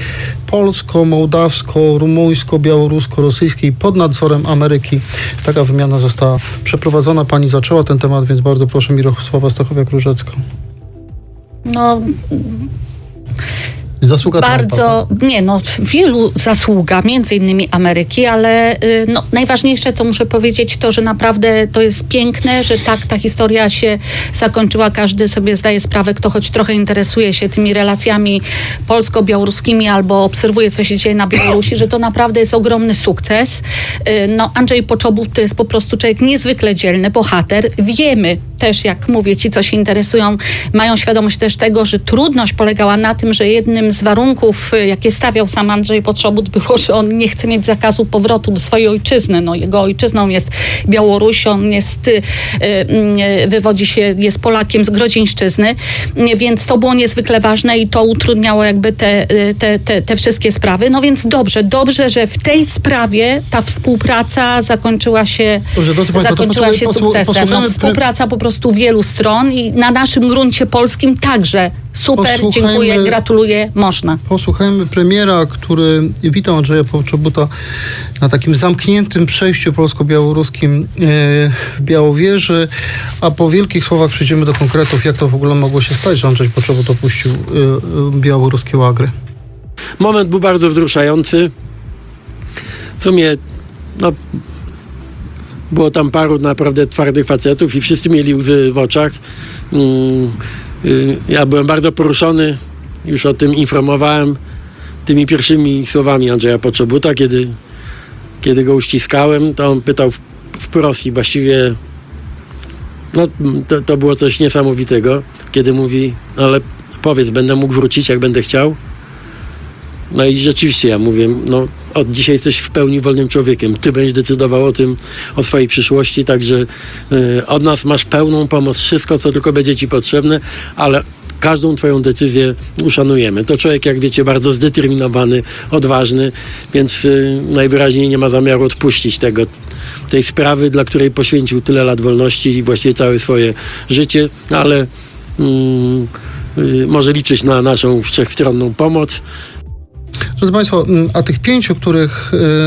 polsko-mołdawsko-rumuńsko-białorusko-rosyjskiej pod nadzorem Ameryki. Taka wymiana została przeprowadzona. Pani zaczęła ten temat, więc bardzo proszę, Mirosława Stachowiak-Różecka. No... Zasługa bardzo, Trumpa. nie no, wielu zasługa, między innymi Ameryki, ale y, no, najważniejsze, co muszę powiedzieć, to, że naprawdę to jest piękne, że tak ta historia się zakończyła. Każdy sobie zdaje sprawę, kto choć trochę interesuje się tymi relacjami polsko-białoruskimi albo obserwuje, co się dzieje na Białorusi, że to naprawdę jest ogromny sukces. Y, no, Andrzej Poczobut to jest po prostu człowiek niezwykle dzielny, bohater. Wiemy, też, jak mówię, ci, co się interesują, mają świadomość też tego, że trudność polegała na tym, że jednym z warunków, jakie stawiał sam Andrzej Poczobut, było, że on nie chce mieć zakazu powrotu do swojej ojczyzny. No, jego ojczyzną jest Białoruś, on jest, wywodzi się, jest Polakiem z Grodzieńszczyzny, więc to było niezwykle ważne i to utrudniało jakby te, te, te, te wszystkie sprawy. No więc dobrze, dobrze, że w tej sprawie ta współpraca zakończyła się, dobrze, Państwa, zakończyła posłu, się posłu, sukcesem. No, współpraca po prostu wielu stron i na naszym gruncie polskim także. Super, dziękuję, gratuluję, można. Posłuchajmy premiera, który witał Andrzeja Poczobuta na takim zamkniętym przejściu polsko-białoruskim w Białowieży, a po wielkich słowach przejdziemy do konkretów, jak to w ogóle mogło się stać, że Andrzej Poczobut opuścił białoruskie łagry. Moment był bardzo wzruszający. W sumie no, było tam paru naprawdę twardych facetów i wszyscy mieli łzy w oczach. Ja byłem bardzo poruszony, już o tym informowałem tymi pierwszymi słowami Andrzeja Poczobuta, kiedy, kiedy go uściskałem, to on pytał wprost i właściwie no, to, to było coś niesamowitego, kiedy mówi, ale powiedz, będę mógł wrócić, jak będę chciał. No i rzeczywiście ja mówię, no od dzisiaj jesteś w pełni wolnym człowiekiem. Ty będziesz decydował o tym, o swojej przyszłości, także y, od nas masz pełną pomoc, wszystko, co tylko będzie ci potrzebne, ale każdą twoją decyzję uszanujemy. To człowiek, jak wiecie, bardzo zdeterminowany, odważny, więc y, najwyraźniej nie ma zamiaru odpuścić tego, tej sprawy, dla której poświęcił tyle lat wolności i właściwie całe swoje życie, ale y, y, może liczyć na naszą wszechstronną pomoc. Drodzy Państwo, a tych pięciu, których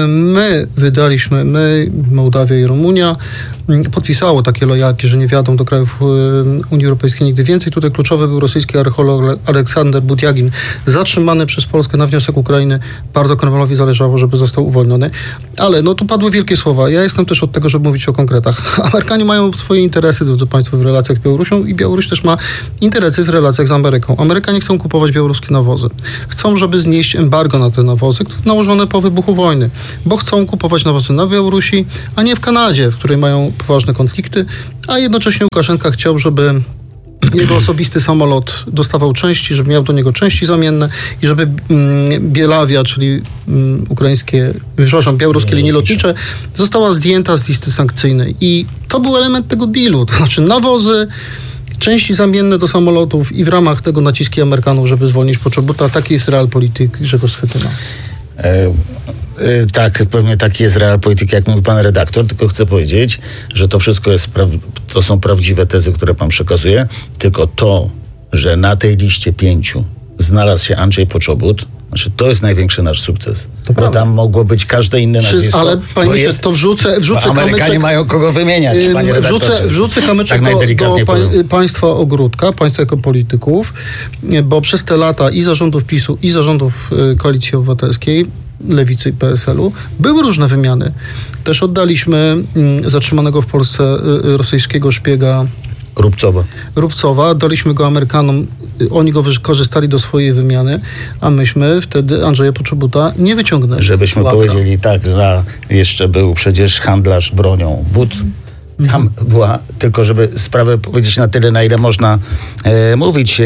my wydaliśmy, my, Mołdawia i Rumunia, podpisało takie lojalki, że nie wjadą do krajów Unii Europejskiej nigdy więcej. Tutaj kluczowy był rosyjski archeolog Aleksander Budyagin, zatrzymany przez Polskę na wniosek Ukrainy. Bardzo Kremlowi zależało, żeby został uwolniony. Ale no tu padły wielkie słowa. Ja jestem też od tego, żeby mówić o konkretach. Amerykanie mają swoje interesy, drodzy Państwo, w relacjach z Białorusią i Białoruś też ma interesy w relacjach z Ameryką. Amerykanie chcą kupować białoruskie nawozy. Chcą, żeby znieść embargo na te nawozy, nałożone po wybuchu wojny, bo chcą kupować nawozy na Białorusi, a nie w Kanadzie, w której mają poważne konflikty, a jednocześnie Łukaszenka chciał, żeby jego osobisty samolot dostawał części, żeby miał do niego części zamienne i żeby mm, Bielawia, czyli mm, ukraińskie, przepraszam, białoruskie linie lotnicze, została zdjęta z listy sankcyjnej. I to był element tego dealu, to znaczy nawozy, części zamienne do samolotów i w ramach tego naciski Amerykanów, żeby zwolnić Poczobuta. Taki jest realpolitik Grzegorz Schetyna. E, e, tak, pewnie taki jest realpolitik, jak mówi pan redaktor, tylko chcę powiedzieć, że to wszystko jest, pra- to są prawdziwe tezy, które pan przekazuje, tylko to, że na tej liście pięciu znalazł się Andrzej Poczobut, znaczy to jest największy nasz sukces. To bo prawda. Tam mogło być każde inne Przy, nazwisko. Ale panie ministrze, to wrzucę, wrzucę Amerykanie kamyczek, mają kogo wymieniać, panie redaktorze. Wrzucę, wrzucę kamyczek tak do, do pa, państwa ogródka, państwa jako polityków, bo przez te lata i zarządów PiSu, i zarządów Koalicji Obywatelskiej, Lewicy i P S L u były różne wymiany. Też oddaliśmy zatrzymanego w Polsce rosyjskiego szpiega Rubcowa. Rubcowa, daliśmy go Amerykanom, oni go korzystali do swojej wymiany, a myśmy wtedy Andrzeja Poczobuta nie wyciągnęli. Żebyśmy Łapra. powiedzieli tak, że jeszcze był przecież handlarz bronią But. Tam mhm. była, tylko żeby sprawę powiedzieć na tyle, na ile można e, mówić, e,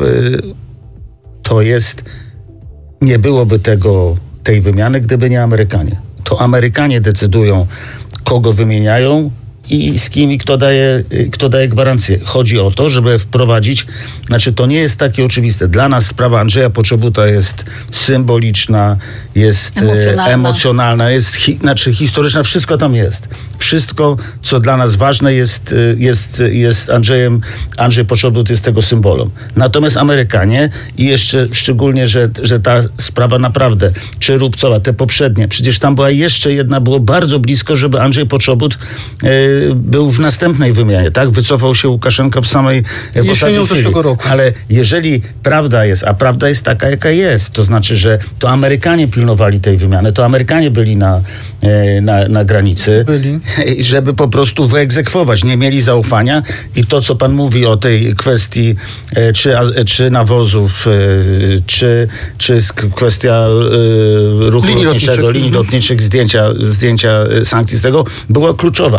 to jest, nie byłoby tego, tej wymiany, gdyby nie Amerykanie. To Amerykanie decydują, kogo wymieniają i z kim i kto daje, kto daje gwarancję. Chodzi o to, żeby wprowadzić, znaczy to nie jest takie oczywiste. Dla nas sprawa Andrzeja Poczobuta jest symboliczna, jest emocjonalna, emocjonalna jest hi, znaczy historyczna, wszystko tam jest. Wszystko, co dla nas ważne jest, jest, jest Andrzejem, Andrzej Poczobut jest tego symbolem. Natomiast Amerykanie i jeszcze szczególnie, że, że ta sprawa naprawdę, czy Rubcowa, te poprzednie, przecież tam była jeszcze jedna, było bardzo blisko, żeby Andrzej Poczobut e, był w następnej wymianie, tak? Wycofał się Łukaszenka w samej jesienią zeszłego roku. Ale jeżeli prawda jest, a prawda jest taka, jaka jest, to znaczy, że to Amerykanie pilnowali tej wymiany, to Amerykanie byli na, na, na granicy, byli. Żeby po prostu wyegzekwować. Nie mieli zaufania i to, co pan mówi o tej kwestii czy, czy nawozów, czy, czy kwestia ruchu linii lotniczego, linii lotniczych, zdjęcia, zdjęcia sankcji z tego, była kluczowa, ale w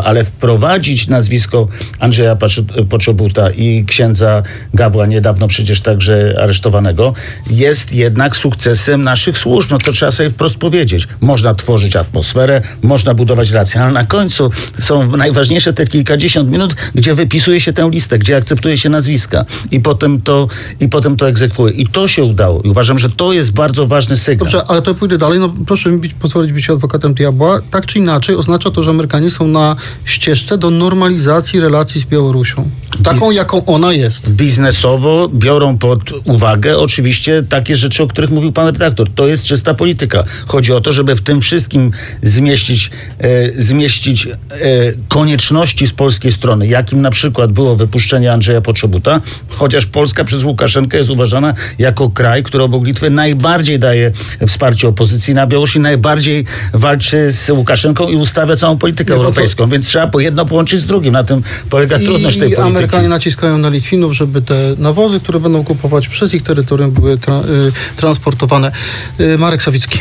wprowadzić nazwisko Andrzeja Poczobuta i księdza Gawła, niedawno przecież także aresztowanego, jest jednak sukcesem naszych służb. No to trzeba sobie wprost powiedzieć. Można tworzyć atmosferę, można budować relacje, ale na końcu są najważniejsze te kilkadziesiąt minut, gdzie wypisuje się tę listę, gdzie akceptuje się nazwiska i potem to, i potem to egzekwuje. I to się udało. I uważam, że to jest bardzo ważny sygnał. Dobrze, ale to pójdę dalej. No proszę mi być, pozwolić być adwokatem diabła. Tak czy inaczej oznacza to, że Amerykanie są na ścieżce do normalizacji relacji z Białorusią. Taką, Biz- jaką ona jest. Biznesowo biorą pod uwagę oczywiście takie rzeczy, o których mówił pan redaktor. To jest czysta polityka. Chodzi o to, żeby w tym wszystkim zmieścić, e, zmieścić e, konieczności z polskiej strony, jakim na przykład było wypuszczenie Andrzeja Poczobuta, chociaż Polska przez Łukaszenkę jest uważana jako kraj, który obok Litwy najbardziej daje wsparcie opozycji na Białorusi, najbardziej walczy z Łukaszenką i ustawia całą politykę Nie, europejską, to... więc trzeba po jedno połączyć z drugim. Na tym polega I, trudność tej i polityki. Amerykanie naciskają na Litwinów, żeby te nawozy, które będą kupować przez ich terytorium, były tra- y, transportowane. Y, Marek Sawicki.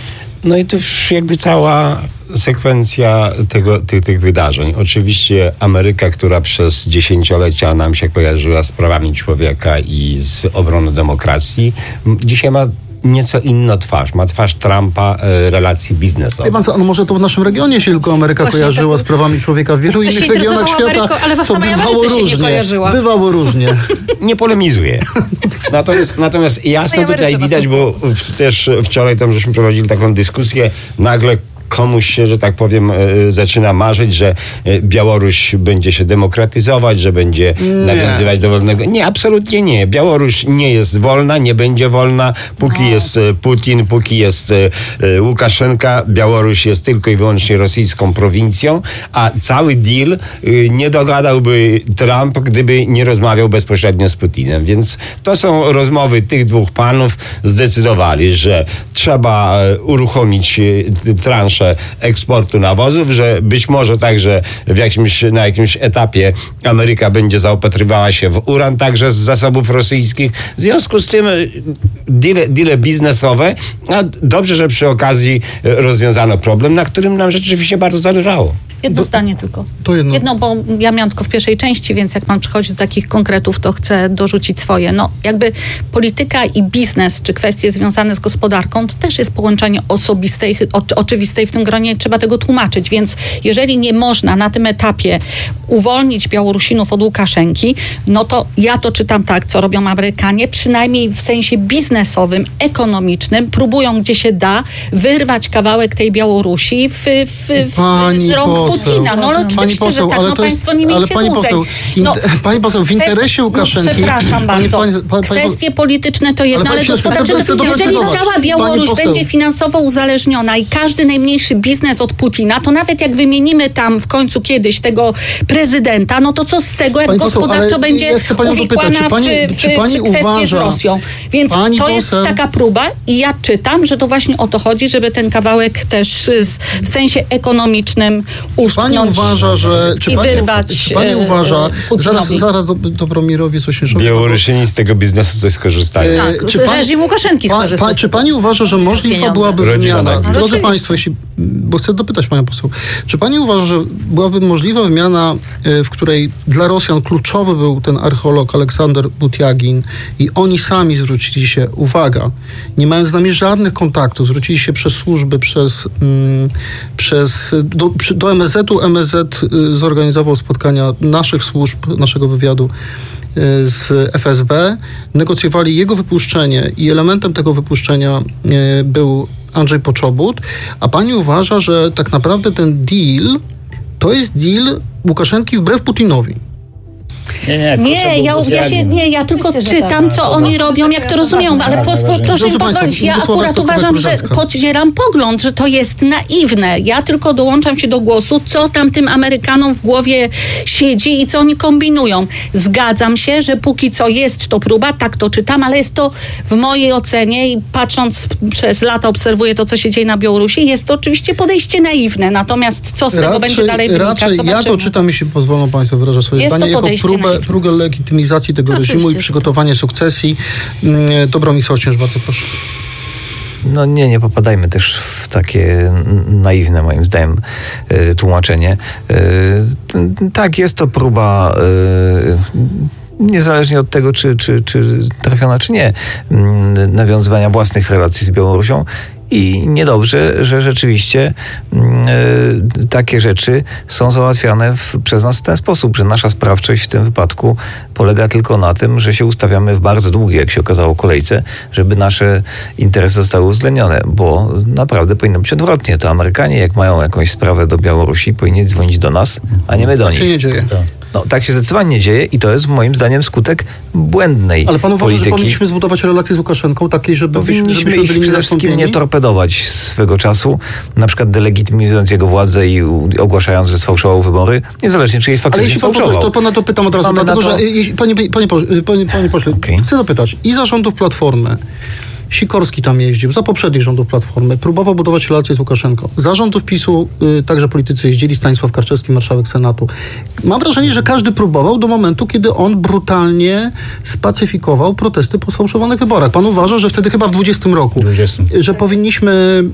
No i to już jakby cała sekwencja tego, tych, tych wydarzeń. Oczywiście Ameryka, która przez dziesięciolecia nam się kojarzyła z prawami człowieka i z obroną demokracji, dzisiaj ma nieco inną twarz. Ma twarz Trumpa e, relacji biznesowych. Pan, no może to w naszym regionie się tylko Ameryka Właśnie kojarzyła tak, z prawami człowieka. W wielu innych regionach świata Ameryką, ale w to bywało różnie. Się nie kojarzyła. Bywało różnie. Nie polemizuję. Natomiast, natomiast jasno tutaj widać, bo też wczoraj tam żeśmy prowadzili taką dyskusję, nagle komuś się, że tak powiem, zaczyna marzyć, że Białoruś będzie się demokratyzować, że będzie nie. nawiązywać do wolnego... Nie, absolutnie nie. Białoruś nie jest wolna, nie będzie wolna. Póki no. jest Putin, póki jest Łukaszenka, Białoruś jest tylko i wyłącznie rosyjską prowincją, a cały deal nie dogadałby Trump, gdyby nie rozmawiał bezpośrednio z Putinem. Więc to są rozmowy tych dwóch panów. Zdecydowali, że trzeba uruchomić transzę eksportu nawozów, że być może także w jakimś, na jakimś etapie Ameryka będzie zaopatrywała się w uran także z zasobów rosyjskich. W związku z tym deale, deale biznesowe, a dobrze, że przy okazji rozwiązano problem, na którym nam rzeczywiście bardzo zależało. Jedno do, zdanie tylko. To jedno. jedno, bo ja miałam tylko w pierwszej części, więc jak pan przychodzi do takich konkretów, to chcę dorzucić swoje. No, jakby polityka i biznes, czy kwestie związane z gospodarką, to też jest połączenie osobistej, o, oczywistej w tym gronie, trzeba tego tłumaczyć, więc jeżeli nie można na tym etapie uwolnić Białorusinów od Łukaszenki, no to ja to czytam tak, co robią Amerykanie, przynajmniej w sensie biznesowym, ekonomicznym, próbują gdzie się da wyrwać kawałek tej Białorusi w, w, w, z rąk Putina. No ale oczywiście, poseł, że tak, no państwo jest, nie miejcie pani złudzeń. Poseł, in, no, pani poseł, w interesie Łukaszenki... No, przepraszam bardzo. Pani, pani, pani, Kwestie polityczne to jedno, ale, ale gospodarcze to... Jeżeli cała Białoruś będzie finansowo uzależniona i każdy najmniejszy biznes od Putina, to nawet jak wymienimy tam w końcu kiedyś tego prezydenta, no to co z tego, jak pani gospodarczo poseł, będzie ja uwikłana zapytać, pani, w, w, w kwestię uważa, z Rosją. Więc to poseł, jest taka próba i ja czytam, że to właśnie o to chodzi, żeby ten kawałek też w sensie ekonomicznym uszczknąć pani uważa, że, i pani, wyrwać Czy pani uważa, zaraz, zaraz do, Dobromirowi Sośnierzowi... Białorusini z tego biznesu coś skorzystają. Tak, czy pan, reżim Łukaszenki skorzysta. Pa, czy pani uważa, że możliwa byłaby wymiana... Drodzy państwo, jeśli, bo chcę dopytać panią poseł, czy pani uważa, że byłaby możliwa wymiana, w której dla Rosjan kluczowy był ten archeolog Aleksander Butiagin i oni sami zwrócili się, uwaga, nie mając z nami żadnych kontaktów, zwrócili się przez służby, przez, mm, przez do, do M S Z-u. M S Z zorganizował spotkania naszych służb, naszego wywiadu z F S B, negocjowali jego wypuszczenie i elementem tego wypuszczenia był Andrzej Poczobut, a pani uważa, że tak naprawdę ten deal to jest deal Łukaszenki wbrew Putinowi. Nie, nie, nie, ja, ja, się, nie, ja tylko Myślę, czytam, tak. co oni robią, jak to rozumieją, ale po, po, proszę mi pozwolić, ja akurat uważam, że podzielam pogląd, że to jest naiwne. Ja tylko dołączam się do głosu, co tam tym Amerykanom w głowie siedzi i co oni kombinują. Zgadzam się, że póki co jest to próba, tak to czytam, ale jest to w mojej ocenie i patrząc przez lata obserwuję to, co się dzieje na Białorusi, jest to oczywiście podejście naiwne. Natomiast co z tego raczej, będzie dalej wynikać, raczej ja to czytam, jeśli pozwolą państwo wyrażać swoje jest zdanie, jako próbę, próbę legitymizacji tego no, reżimu i przygotowanie sukcesji. Dobromir Sośnierz, bardzo proszę. No nie, nie popadajmy też w takie naiwne, moim zdaniem, tłumaczenie. Tak, jest to próba, niezależnie od tego, czy, czy, czy trafiona, czy nie, nawiązywania własnych relacji z Białorusią. I niedobrze, że rzeczywiście y, takie rzeczy są załatwiane w, przez nas w ten sposób, że nasza sprawczość w tym wypadku polega tylko na tym, że się ustawiamy w bardzo długiej, jak się okazało, kolejce, żeby nasze interesy zostały uwzględnione, bo naprawdę powinno być odwrotnie. To Amerykanie, jak mają jakąś sprawę do Białorusi, powinni dzwonić do nas, a nie my do nich. Tak się nie dzieje. No, tak się zdecydowanie nie dzieje i to jest moim zdaniem skutek błędnej Ale pan uważa, polityki. że powinniśmy zbudować relacje z Łukaszenką takiej, żeby Powinniśmy żebyśmy ich byli przede wszystkim nie niezastąpieni? torpedować swego czasu, na przykład delegitymizując jego władzę i ogłaszając, że sfałszował wybory, niezależnie czy je Ale faktycznie jeśli pan sfałszował. pozwoli, to pana to pytam od razu, Mamy dlatego na to- że jeśli- panie, panie, pośle- panie, panie pośle, Okej. chcę zapytać, i za rządów Platformy, Sikorski tam jeździł, za poprzednich rządów Platformy, próbował budować relacje z Łukaszenką. Za rządów PiSu y, także politycy jeździli, Stanisław Karczewski, marszałek Senatu. Mam wrażenie, że każdy próbował do momentu, kiedy on brutalnie spacyfikował protesty po sfałszowanych wyborach. Pan uważa, że wtedy chyba w dwudziestym roku, dwudziestym. że powinniśmy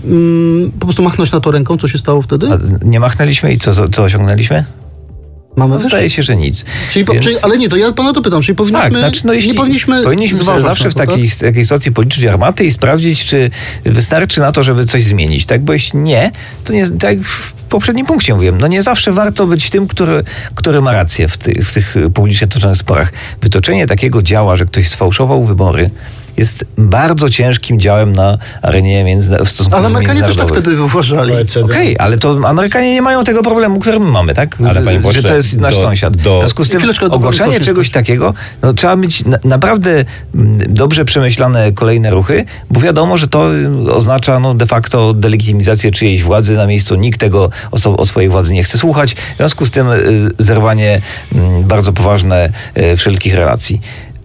mm, po prostu machnąć na to ręką, co się stało wtedy? A nie machnęliśmy i co, co osiągnęliśmy? Mamy No, zdaje się, że nic. Czyli, po, Więc- czyli, ale nie, to ja pana to pytam, czyli powinniśmy, Tak, znaczy, no jeśli nie powinniśmy powinniśmy sobie zważać zawsze na w to, takiej, tak? takiej sytuacji policzyć armaty i sprawdzić, czy wystarczy na to, żeby coś zmienić, tak? Bo jeśli nie, to nie, tak jak w poprzednim punkcie mówiłem, no nie zawsze warto być tym, który, który ma rację w, ty, w tych publicznie toczonych sporach. Wytoczenie takiego działa, że ktoś sfałszował wybory, jest bardzo ciężkim działem na arenie między, w stosunku Ale Amerykanie też tak międzynarodowych. wtedy uważali. Okej, ale to Amerykanie nie mają tego problemu, który my mamy, tak? Ale, panie że pośle, to jest nasz do- sąsiad. do- W związku z tym Chwileczkę, do ogłaszanie pana czegoś takiego, no trzeba mieć na, naprawdę mm, dobrze przemyślane kolejne ruchy, bo wiadomo, że to y, oznacza no, de facto delegitymizację czyjejś władzy na miejscu. Nikt tego o, so, o swojej władzy nie chce słuchać. W związku z tym y, zerwanie y, bardzo poważne y, wszelkich relacji.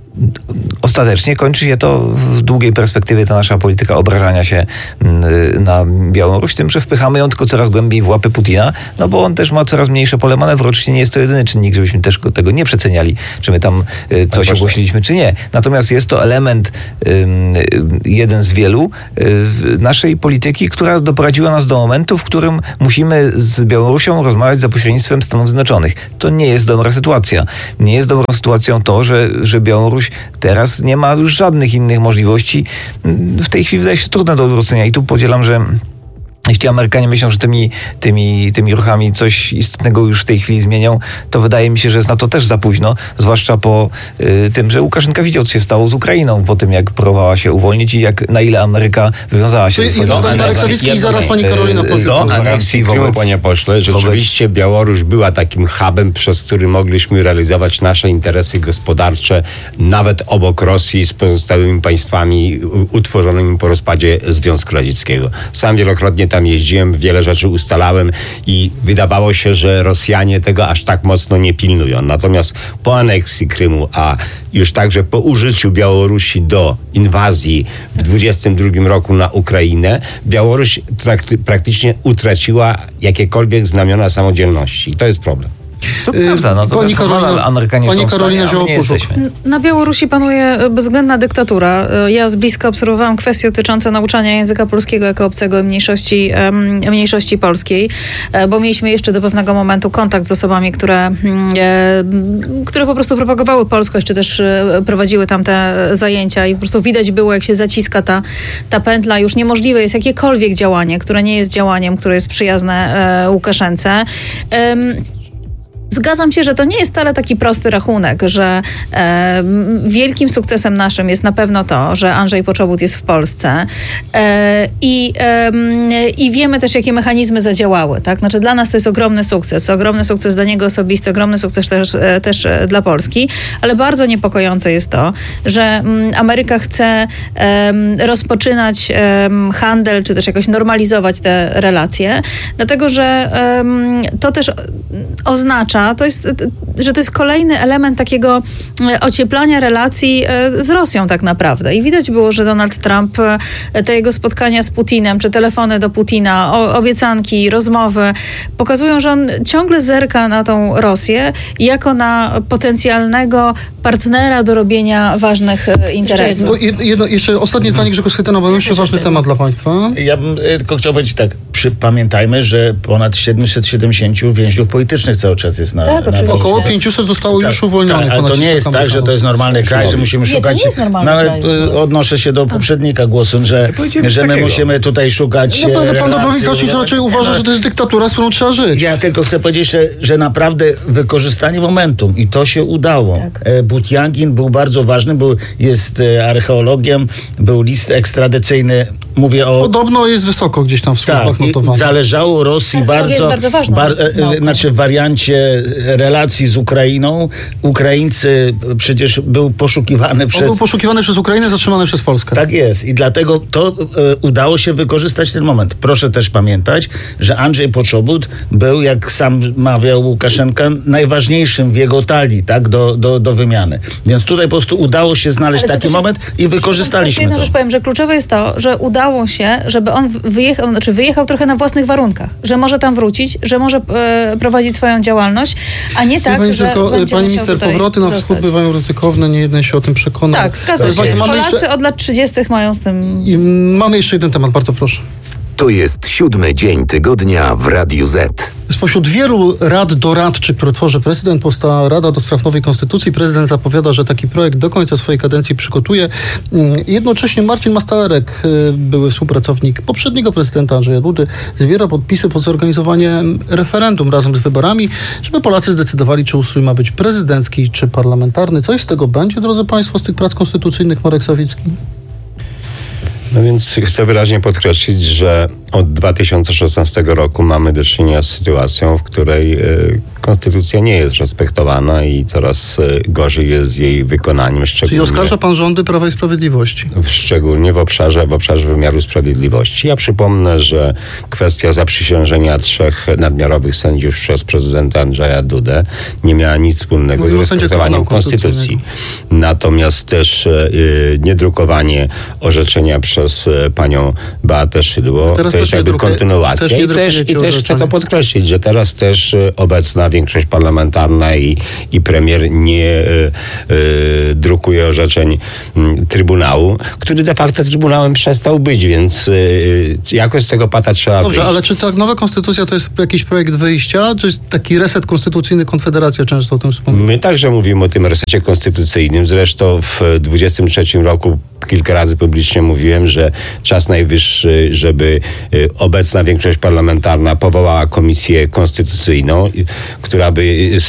Ostatecznie kończy się to w długiej perspektywie ta nasza polityka obrażania się mm, na Białoruś tym, że wpychamy ją tylko coraz głębiej w łapy Putina, no bo on też ma coraz mniejsze pole manewru. Oczywiście nie jest to jedyny czynnik, żebyśmy też go- tego nie przeceniali, czy my tam y, coś ogłosiliśmy, czy nie. Natomiast jest to element ym, y, jeden z wielu y, w naszej polityki, która doprowadziła nas do momentu, w którym musimy z Białorusią rozmawiać za pośrednictwem Stanów Zjednoczonych. To nie jest dobra sytuacja. Nie jest dobrą sytuacją to, że, że Białoruś teraz nie ma już żadnych innych możliwości. W tej chwili wydaje się trudne do odwrócenia i tu podzielam, że jeśli Amerykanie myślą, że tymi, tymi, tymi ruchami coś istotnego już w tej chwili zmienią, to wydaje mi się, że jest na to też za późno, zwłaszcza po y, tym, że Łukaszenka widział, co się stało z Ukrainą, po tym, jak próbowała się uwolnić i jak, na ile Ameryka wywiązała się Czyli ze swoich i zdanie Marek Sawicki i zaraz pani Karolina y, Poziom. do Do aneksji wobec... panie pośle, rzeczywiście Białoruś była takim hubem, przez który mogliśmy realizować nasze interesy gospodarcze, nawet obok Rosji z pozostałymi państwami u- utworzonymi po rozpadzie Związku Radzieckiego. Sam wielokrotnie tam jeździłem, wiele rzeczy ustalałem i wydawało się, że Rosjanie tego aż tak mocno nie pilnują. Natomiast po aneksji Krymu, a już także po użyciu Białorusi do inwazji w dwudziestym drugim roku na Ukrainę, Białoruś trakty, praktycznie utraciła jakiekolwiek znamiona samodzielności. I to jest problem. To prawda, no to Pani też normalne, Karolina- Amerykanie pani są w stanie, Karolina a my nie Zioło-Puszczuk. jesteśmy. Na Białorusi panuje bezwzględna dyktatura. Ja z bliska obserwowałam kwestie dotyczące nauczania języka polskiego jako obcego mniejszości, em, mniejszości polskiej, e, bo mieliśmy jeszcze do pewnego momentu kontakt z osobami, które, mm, e, które po prostu propagowały polskość, czy też e, prowadziły tam te zajęcia i po prostu widać było, jak się zaciska ta, ta pętla. Już niemożliwe jest jakiekolwiek działanie, które nie jest działaniem, które jest przyjazne e, Łukaszence. Em, Zgadzam się, że to nie jest wcale taki prosty rachunek, że e, wielkim sukcesem naszym jest na pewno to, że Andrzej Poczobut jest w Polsce e, i, e, i wiemy też, jakie mechanizmy zadziałały. Tak? Znaczy dla nas to jest ogromny sukces, ogromny sukces dla niego osobisty, ogromny sukces też, e, też e, dla Polski, ale bardzo niepokojące jest to, że m, Ameryka chce e, rozpoczynać e, handel, czy też jakoś normalizować te relacje, dlatego że e, to też oznacza, to jest, że to jest kolejny element takiego ocieplania relacji z Rosją tak naprawdę. I widać było, że Donald Trump, te jego spotkania z Putinem, czy telefony do Putina, o, obiecanki, rozmowy, pokazują, że on ciągle zerka na tą Rosję jako na potencjalnego partnera do robienia ważnych e, interesów. Jeszcze, jedno, jeszcze ostatnie zdanie, Grzegorz Schetyna, bo jeszcze ważny temat dla państwa. Ja bym tylko chciał powiedzieć tak, przy, pamiętajmy, że ponad siedemset siedemdziesięciu więźniów politycznych cały czas jest na... Tak, na około pięćset zostało tak, już uwolnionych. Tak, ale to nie jest tak, że to jest normalny kraj, że musimy nie, szukać... To nie jest normalny no, ale kraj. odnoszę się do poprzednika głosu, że, że my musimy tutaj szukać no, pan, pan relacji... Pan raczej uważa, że to jest dyktatura, z którą trzeba żyć. Ja tylko chcę powiedzieć, że, że naprawdę wykorzystanie momentum i to się udało. Tak. Butiangin był bardzo ważny, był, jest archeologiem, był list ekstradycyjny. Mówię o... Podobno jest wysoko gdzieś tam w służbach tak, notowanych. Zależało Rosji bardzo... jest bardzo ważne. Bar, e, znaczy w wariancie relacji z Ukrainą. Ukraińcy przecież był poszukiwany przez... On był poszukiwany przez Ukrainę, zatrzymany przez Polskę. Tak jest. I dlatego to e, udało się wykorzystać ten moment. Proszę też pamiętać, że Andrzej Poczobut był, jak sam mawiał Łukaszenka, najważniejszym w jego talii, tak, do, do, do wymiany. Więc tutaj po prostu udało się znaleźć taki moment jest, i wykorzystaliśmy jedną to. rzecz powiem, że kluczowe jest to, że udało się, żeby on wyjechał, znaczy wyjechał trochę na własnych warunkach, że może tam wrócić, że może e, prowadzić swoją działalność, a nie tak, pani że tylko, będzie pani minister, powroty na wschód bywają ryzykowne, nie jeden się o tym przekonał. Tak, zgadza się. Polacy jeszcze... od lat trzydziestych mają z tym... I mamy jeszcze jeden temat, bardzo proszę. To jest siódmy dzień tygodnia w Radiu Z. Spośród wielu rad doradczych, które tworzy prezydent, powstała Rada do Spraw Nowej Konstytucji. Prezydent zapowiada, że taki projekt do końca swojej kadencji przygotuje. Jednocześnie Marcin Mastalerek, były współpracownik poprzedniego prezydenta Andrzeja Dudy, zbiera podpisy pod zorganizowaniem referendum razem z wyborami, żeby Polacy zdecydowali, czy ustrój ma być prezydencki, czy parlamentarny. Coś z tego będzie, drodzy państwo, z tych prac konstytucyjnych, Marek Sawicki? No więc chcę wyraźnie podkreślić, że od dwa tysiące szesnastego roku mamy do czynienia z sytuacją, w której y, konstytucja nie jest respektowana i coraz y, gorzej jest z jej wykonaniem. Czyli oskarża pan rządy Prawa i Sprawiedliwości? W, szczególnie w obszarze, w obszarze wymiaru sprawiedliwości. Ja przypomnę, że kwestia zaprzysiężenia trzech nadmiarowych sędziów przez prezydenta Andrzeja Dudę nie miała nic wspólnego Mówimy z respektowaniem konstytucji. Natomiast też y, niedrukowanie orzeczenia przez y, panią Beatę Szydło to jest jakby kontynuacja. Też I też, i też chcę to podkreślić, że teraz też y, obecna większość parlamentarna i, i premier nie y, y, drukuje orzeczeń y, Trybunału, który de facto Trybunałem przestał być, więc y, jakoś z tego pata trzeba Dobrze, wyjść. ale czy ta nowa konstytucja to jest jakiś projekt wyjścia? To jest taki reset konstytucyjny, Konfederacja często o tym wspomina. My także mówimy o tym resecie konstytucyjnym. Zresztą w dwudziestym trzecim roku kilka razy publicznie mówiłem, że czas najwyższy, żeby obecna większość parlamentarna powołała komisję konstytucyjną, która by z,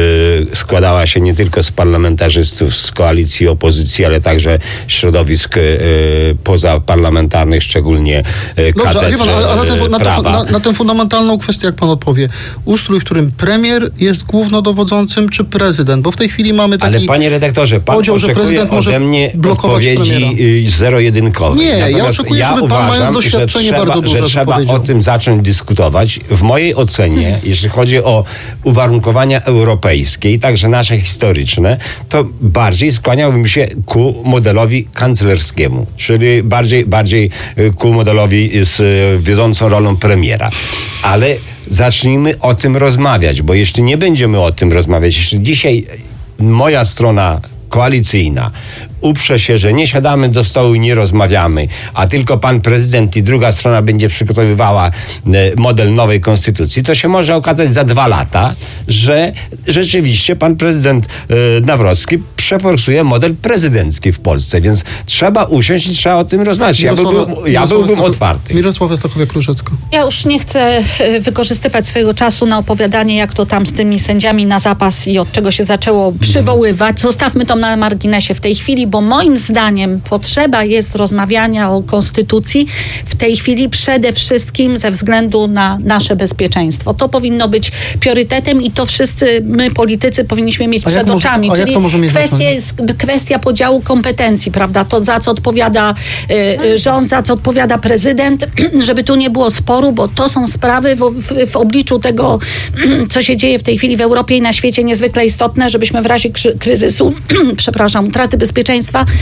z, składała się nie tylko z parlamentarzystów z koalicji opozycji, ale także środowisk y, pozaparlamentarnych, szczególnie y, katedr Dobrze, pan, ale, ale na, ten, na, prawa. Na, na tę fundamentalną kwestię, jak pan odpowie, ustrój, w którym premier jest głównodowodzącym, czy prezydent? Bo w tej chwili mamy taki Ale panie redaktorze, pan podział, że oczekuje prezydent może ode mnie odpowiedzi zero-jedynkowej. Nie, Natomiast ja oczekuję, ja żeby pan uważam, mając doświadczenie że trzeba, bardzo duże, że trzeba o tym zacząć dyskutować. W mojej ocenie, jeśli chodzi o uwarunkowania europejskie i także nasze historyczne, to bardziej skłaniałbym się ku modelowi kanclerskiemu, czyli bardziej, bardziej ku modelowi z wiodącą rolą premiera. Ale zacznijmy o tym rozmawiać, bo jeśli nie będziemy o tym rozmawiać, jeśli dzisiaj moja strona koalicyjna uprze się, że nie siadamy do stołu i nie rozmawiamy, a tylko pan prezydent i druga strona będzie przygotowywała model nowej konstytucji, to się może okazać za dwa lata, że rzeczywiście pan prezydent Nawrocki przeforsuje model prezydencki w Polsce, więc trzeba usiąść i trzeba o tym rozmawiać. Ja byłbym, ja byłbym otwarty. Mirosława Stachowiak-Różecka. Ja już nie chcę wykorzystywać swojego czasu na opowiadanie, jak to tam z tymi sędziami na zapas i od czego się zaczęło przywoływać. Zostawmy to na marginesie w tej chwili, bo moim zdaniem potrzeba jest rozmawiania o konstytucji w tej chwili przede wszystkim ze względu na nasze bezpieczeństwo. To powinno być priorytetem i to wszyscy my, politycy, powinniśmy mieć a przed może, oczami. Czyli kwestia jest kwestia podziału kompetencji, prawda? To za co odpowiada y, rząd, za co odpowiada prezydent, żeby tu nie było sporu, bo to są sprawy w, w, w obliczu tego, co się dzieje w tej chwili w Europie i na świecie niezwykle istotne, żebyśmy w razie krzy- kryzysu, przepraszam, utraty bezpieczeństwa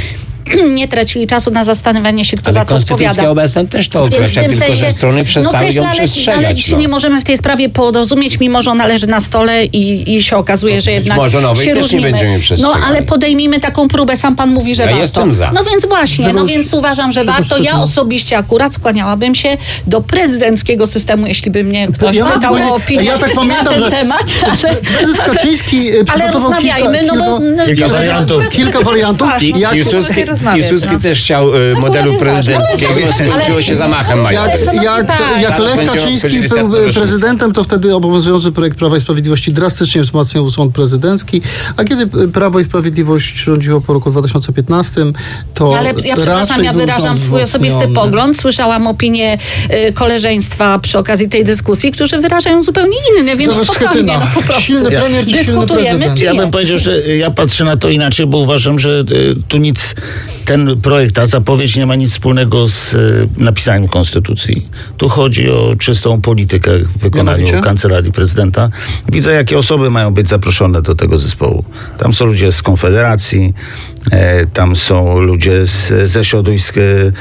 nie tracili czasu na zastanawianie się, kto ale za co odpowiada. konstytucja obecna też to określa, tylko sensie, że strony przestały no, ją ale, przestrzegać. Ale się no. nie możemy w tej sprawie porozumieć, mimo że ona leży na stole i, i się okazuje, że jednak może nowej się też różnimy. nie będziemy przestrzegać. No ale podejmijmy taką próbę, sam pan mówi, że ja warto. Jestem za. No więc właśnie, no więc uważam, że warto. Ja osobiście akurat skłaniałabym się do prezydenckiego systemu, jeśli by mnie ktoś ja pytał ja, o opinię ja tak na ten temat. Ale, prezes Kaczyński ale rozmawiajmy, kilka, no bo... Kilka wariantów. Kilka wariantów. Jak Piłsudski, Piłsudski też chciał y, modelu prezydenckiego i skończyło się zamachem majtkiem. Jak, jak, jak Lech Kaczyński był prezydentem, to wtedy obowiązujący projekt Prawa i Sprawiedliwości drastycznie wzmacniał sąd prezydencki, a kiedy Prawo i Sprawiedliwość rządziło po roku dwa tysiące piętnastym, to ale ja przepraszam, ja wyrażam swój osobisty pogląd. Słyszałam opinię y, koleżeństwa przy okazji tej dyskusji, którzy wyrażają zupełnie inny, więc spokojnie, no po prostu silny premier czy dyskutujemy. silny czy ja nie? bym powiedział, że ja patrzę na to inaczej, bo uważam, że y, tu nic, ten projekt, ta zapowiedź nie ma nic wspólnego z y, napisaniem konstytucji. Tu chodzi o czystą politykę w wykonaniu Mianowicie? Kancelarii Prezydenta. Widzę, jakie osoby mają być zaproszone do tego zespołu. Tam są ludzie z Konfederacji, e, tam są ludzie z, ze środowisk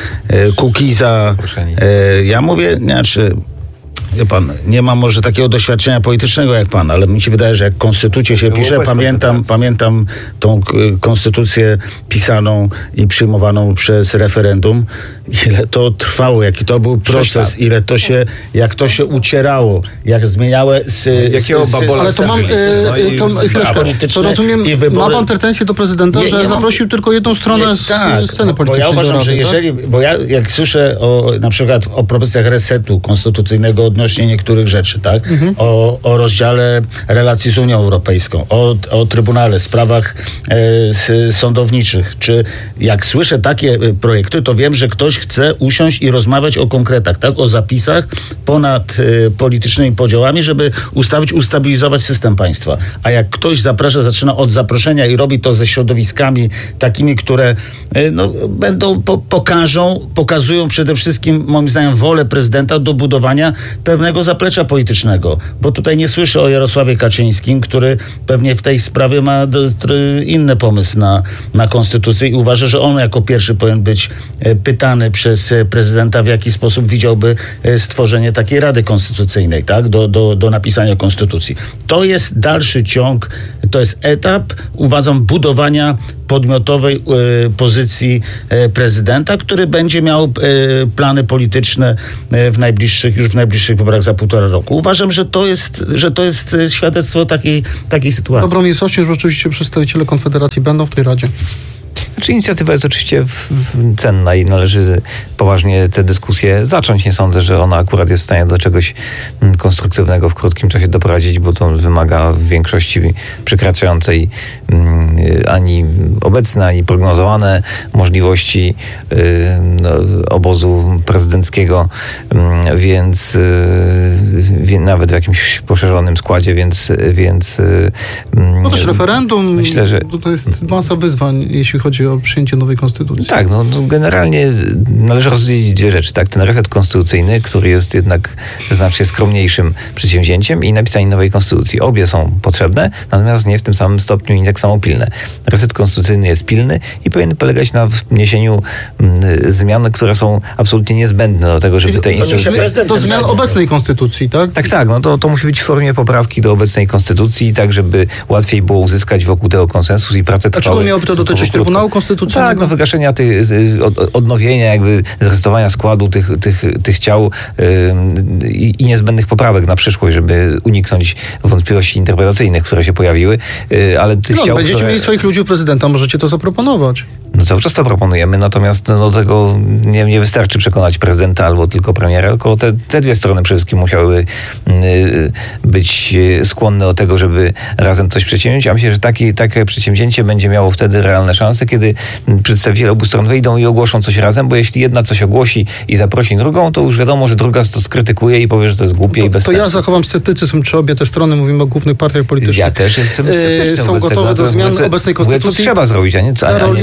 e, Kukiza. E, ja mówię, znaczy... Wie pan, nie mam może takiego doświadczenia politycznego jak pan, ale mi się wydaje, że jak konstytucję się pisze, pamiętam, pamiętam tą k- konstytucję pisaną i przyjmowaną przez referendum, ile to trwało, jaki to był proces, ile to się, jak to się ucierało, jak zmieniały z, Jakiego z, babola ale to mam, e, to, chwileczkę, to rozumiem, ma pan pretensje do prezydenta, nie, że nie zaprosił mam, tylko jedną stronę nie, z tak, sceny politycznej. Bo ja uważam, rady, że jeżeli, tak? bo ja jak słyszę o, na przykład o propozycjach resetu konstytucyjnego odnośnie niektórych rzeczy, tak? Mhm. O, o rozdziale relacji z Unią Europejską, o, o Trybunale, sprawach e, z, sądowniczych, czy jak słyszę takie projekty, to wiem, że ktoś chce usiąść i rozmawiać o konkretach, tak? O zapisach ponad e, politycznymi podziałami, żeby ustawić, ustabilizować system państwa. A jak ktoś zaprasza, zaczyna od zaproszenia i robi to ze środowiskami takimi, które e, no, będą, po, pokażą, pokazują przede wszystkim, moim zdaniem, wolę prezydenta do budowania pewnego zaplecza politycznego. Bo tutaj nie słyszę o Jarosławie Kaczyńskim, który pewnie w tej sprawie ma do, inny pomysł na, na konstytucję i uważa, że on jako pierwszy powinien być e, pytany przez prezydenta, w jaki sposób widziałby stworzenie takiej Rady Konstytucyjnej, tak? Do, do, do napisania konstytucji. To jest dalszy ciąg, to jest etap, uważam, budowania podmiotowej e, pozycji e, prezydenta, który będzie miał e, plany polityczne e, w najbliższych, już w najbliższych wyborach za półtora roku. Uważam, że to jest, że to jest świadectwo takiej, takiej sytuacji. Dobrą jest że rzeczywiście przedstawiciele Konfederacji będą w tej Radzie. Znaczy inicjatywa jest oczywiście w, w cenna i należy poważnie tę dyskusję zacząć. Nie sądzę, że ona akurat jest w stanie do czegoś konstruktywnego w krótkim czasie doprowadzić, bo to wymaga w większości przekraczającej um, ani obecne, ani prognozowane możliwości um, no, obozu prezydenckiego, um, więc um, nawet w jakimś poszerzonym składzie, więc... więc um, no też referendum, myślę, że to jest masa wyzwań, jeśli chodzi o przyjęcie nowej konstytucji. Tak, no, no generalnie należy rozdzielić dwie rzeczy. Tak, ten reset konstytucyjny, który jest jednak znacznie skromniejszym przedsięwzięciem i napisanie nowej konstytucji. Obie są potrzebne, natomiast nie w tym samym stopniu i tak samo pilne. Reset konstytucyjny jest pilny i powinien polegać na wniesieniu mm, zmian, które są absolutnie niezbędne do tego, żeby te instytucje... Do zmian obecnej konstytucji, tak? Tak, tak. No to, to musi być w formie poprawki do obecnej konstytucji, tak żeby łatwiej było uzyskać wokół tego konsensus i pracę trwały. Dlaczego miałoby to dotyczyć Trybunału Konstytucyjnego? Tak, no wygaszenia tych, odnowienia, jakby zrestowania składu tych, tych, tych ciał yy, i niezbędnych poprawek na przyszłość, żeby uniknąć wątpliwości interpretacyjnych, które się pojawiły, yy, ale tych no, ciał, będziecie które... mieli swoich ludzi u prezydenta, możecie to zaproponować. No cały czas to proponujemy, natomiast no, do tego nie, nie wystarczy przekonać prezydenta albo tylko premiera, tylko te, te dwie strony przede wszystkim musiały y, być skłonne do tego, żeby razem coś przedsięwziąć, a myślę, że taki, takie przedsięwzięcie będzie miało wtedy realne szanse, kiedy przedstawiciele obu stron wyjdą i ogłoszą coś razem, bo jeśli jedna coś ogłosi i zaprosi drugą, to już wiadomo, że druga to skrytykuje i powie, że to jest głupie to, i bez to sensu. ja zachowam sceptycyzm, czy obie te strony, mówimy o głównych partiach politycznych. Ja też jestem sceptyczny. Są gotowe do zmiany obecnej konstytucji. Mówię, co trzeba zrobić, a nie co, a nie co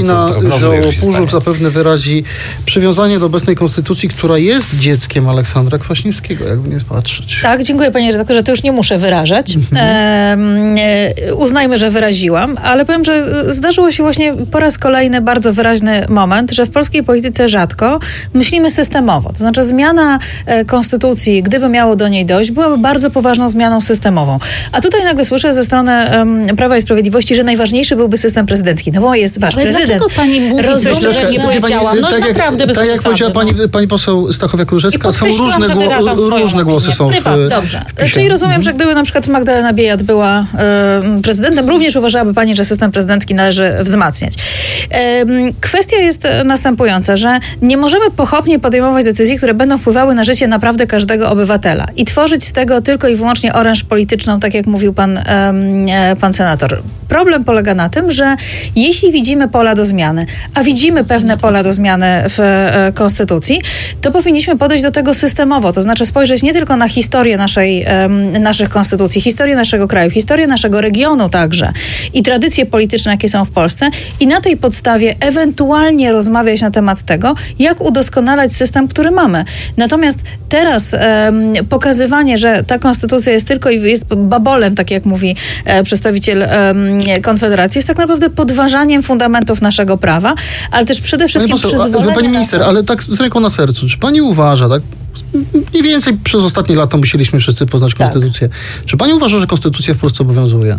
zioło Pużuk zapewne wyrazi przywiązanie do obecnej konstytucji, która jest dzieckiem Aleksandra Kwaśniewskiego, jakby nie patrzeć. Tak, dziękuję panie redaktorze, to już nie muszę wyrażać. Mhm. E, uznajmy, że wyraziłam, ale powiem, że zdarzyło się właśnie po raz kolejny bardzo wyraźny moment, że w polskiej polityce rzadko myślimy systemowo. To znaczy zmiana e, konstytucji, gdyby miało do niej dojść, byłaby bardzo poważną zmianą systemową. A tutaj nagle słyszę ze strony um, Prawa i Sprawiedliwości, że najważniejszy byłby system prezydencki. No bo jest wasz ale prezydent. Dlaczego pani mówi, Rozumiem, że nie powiedziałam? No tak naprawdę jak, bez tak jak powiedziała pani, no. pani poseł Stachowiak-Różecka, są różne, gło- różne głosy są Prywat, w, Dobrze. w Czyli rozumiem, mhm. że gdyby na przykład Magdalena Biejat była y, prezydentem, również uważałaby pani, że system prezydencki należy wzmacniać. Y, kwestia jest następująca, że nie możemy pochopnie podejmować decyzji, które będą wpływały na życie naprawdę każdego obywatela i tworzyć z tego tylko i wyłącznie oręż polityczną, tak jak mówił pan, y, pan senator. Problem polega na tym, że jeśli widzimy pola do zmiany, a widzimy pewne pola do zmiany w e, Konstytucji, to powinniśmy podejść do tego systemowo, to znaczy spojrzeć nie tylko na historię naszej, e, naszych konstytucji, historię naszego kraju, historię naszego regionu także i tradycje polityczne, jakie są w Polsce i na tej podstawie ewentualnie rozmawiać na temat tego, jak udoskonalać system, który mamy. Natomiast teraz e, pokazywanie, że ta konstytucja jest tylko i jest babolem, tak jak mówi e, przedstawiciel e, Konfederacji, jest tak naprawdę podważaniem fundamentów naszego prawa, ale też przede wszystkim Pani poseł, przyzwolenie pani minister, na to. ale tak z ręką na sercu, czy pani uważa, tak? Mniej więcej przez ostatnie lata musieliśmy wszyscy poznać konstytucję. Tak. Czy pani uważa, że konstytucja w Polsce obowiązuje?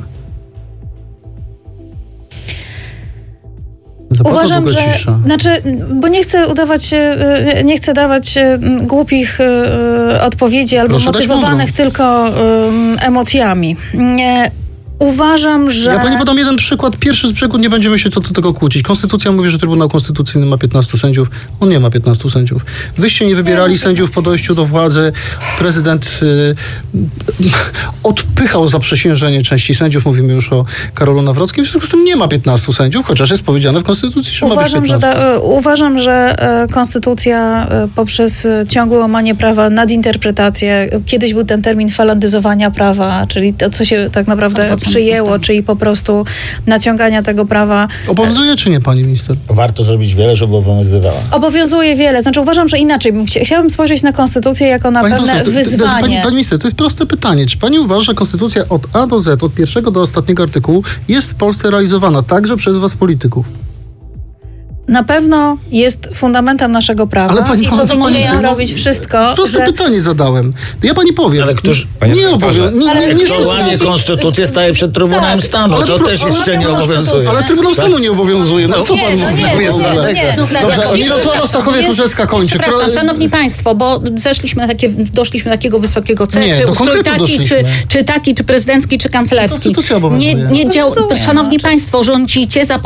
Zapadła Uważam, że, cisza. znaczy, bo nie chcę udawać, nie chcę dawać głupich odpowiedzi albo Proszę motywowanych tylko emocjami. Nie, Uważam, że... Ja pani podam jeden przykład. Pierwszy z brzegu, nie będziemy się co do tego kłócić. Konstytucja mówi, że Trybunał Konstytucyjny ma piętnastu sędziów. On nie ma piętnastu sędziów. Wyście nie wybierali sędziów po dojściu do władzy. Prezydent y, odpychał zaprzysiężenie części sędziów. Mówimy już o Karolu Nawrockim. W związku z tym nie ma piętnastu sędziów, chociaż jest powiedziane w Konstytucji, że uważam, ma być że piętnastu. da, Uważam, że Konstytucja poprzez ciągłe łamanie prawa, nadinterpretację, kiedyś był ten termin falandyzowania prawa, czyli to, co się tak naprawdę przyjęło, czyli po prostu naciągania tego prawa. Obowiązuje czy nie, pani minister? Warto zrobić wiele, żeby obowiązywała. Obowiązuje wiele. Znaczy uważam, że inaczej bym chcia, chciałabym spojrzeć na konstytucję jako na Pani pewne poseł, to- to- wyzwanie. Pani, pani minister, to jest proste pytanie. Czy pani uważa, że konstytucja od A do Z, od pierwszego do ostatniego artykułu jest w Polsce realizowana także przez was polityków? Na pewno jest fundamentem naszego prawa Ale pani i powie- powinniśmy pani- robić wszystko, Proste że... pytanie zadałem. Ja pani powiem. Ale któż... Nie obowiązuje. Nie, nie, nie, Kto łamie konstytucję, staje przed Trybunałem Tak. Stanu, Ale co pro- też ale- jeszcze nie obowiązuje. Ale Trybunał Stanu nie obowiązuje. No, No co nie, pan no mówi? nie, w jest ogóle? dlatego. Nie, Dobrze, jest- Mirosława Stachowiak-Różecka kończy. Przepraszam, Pro- szanowni państwo, bo zeszliśmy takie, doszliśmy do takiego wysokiego celu, Nie, czy do ustrój konkretu taki, czy, doszliśmy. czy taki, czy prezydencki, czy kanclerski. Konstytucja obowiązuje. Nie, nie dział... Obowiązuje, Szanowni no, państwo, rządzicie za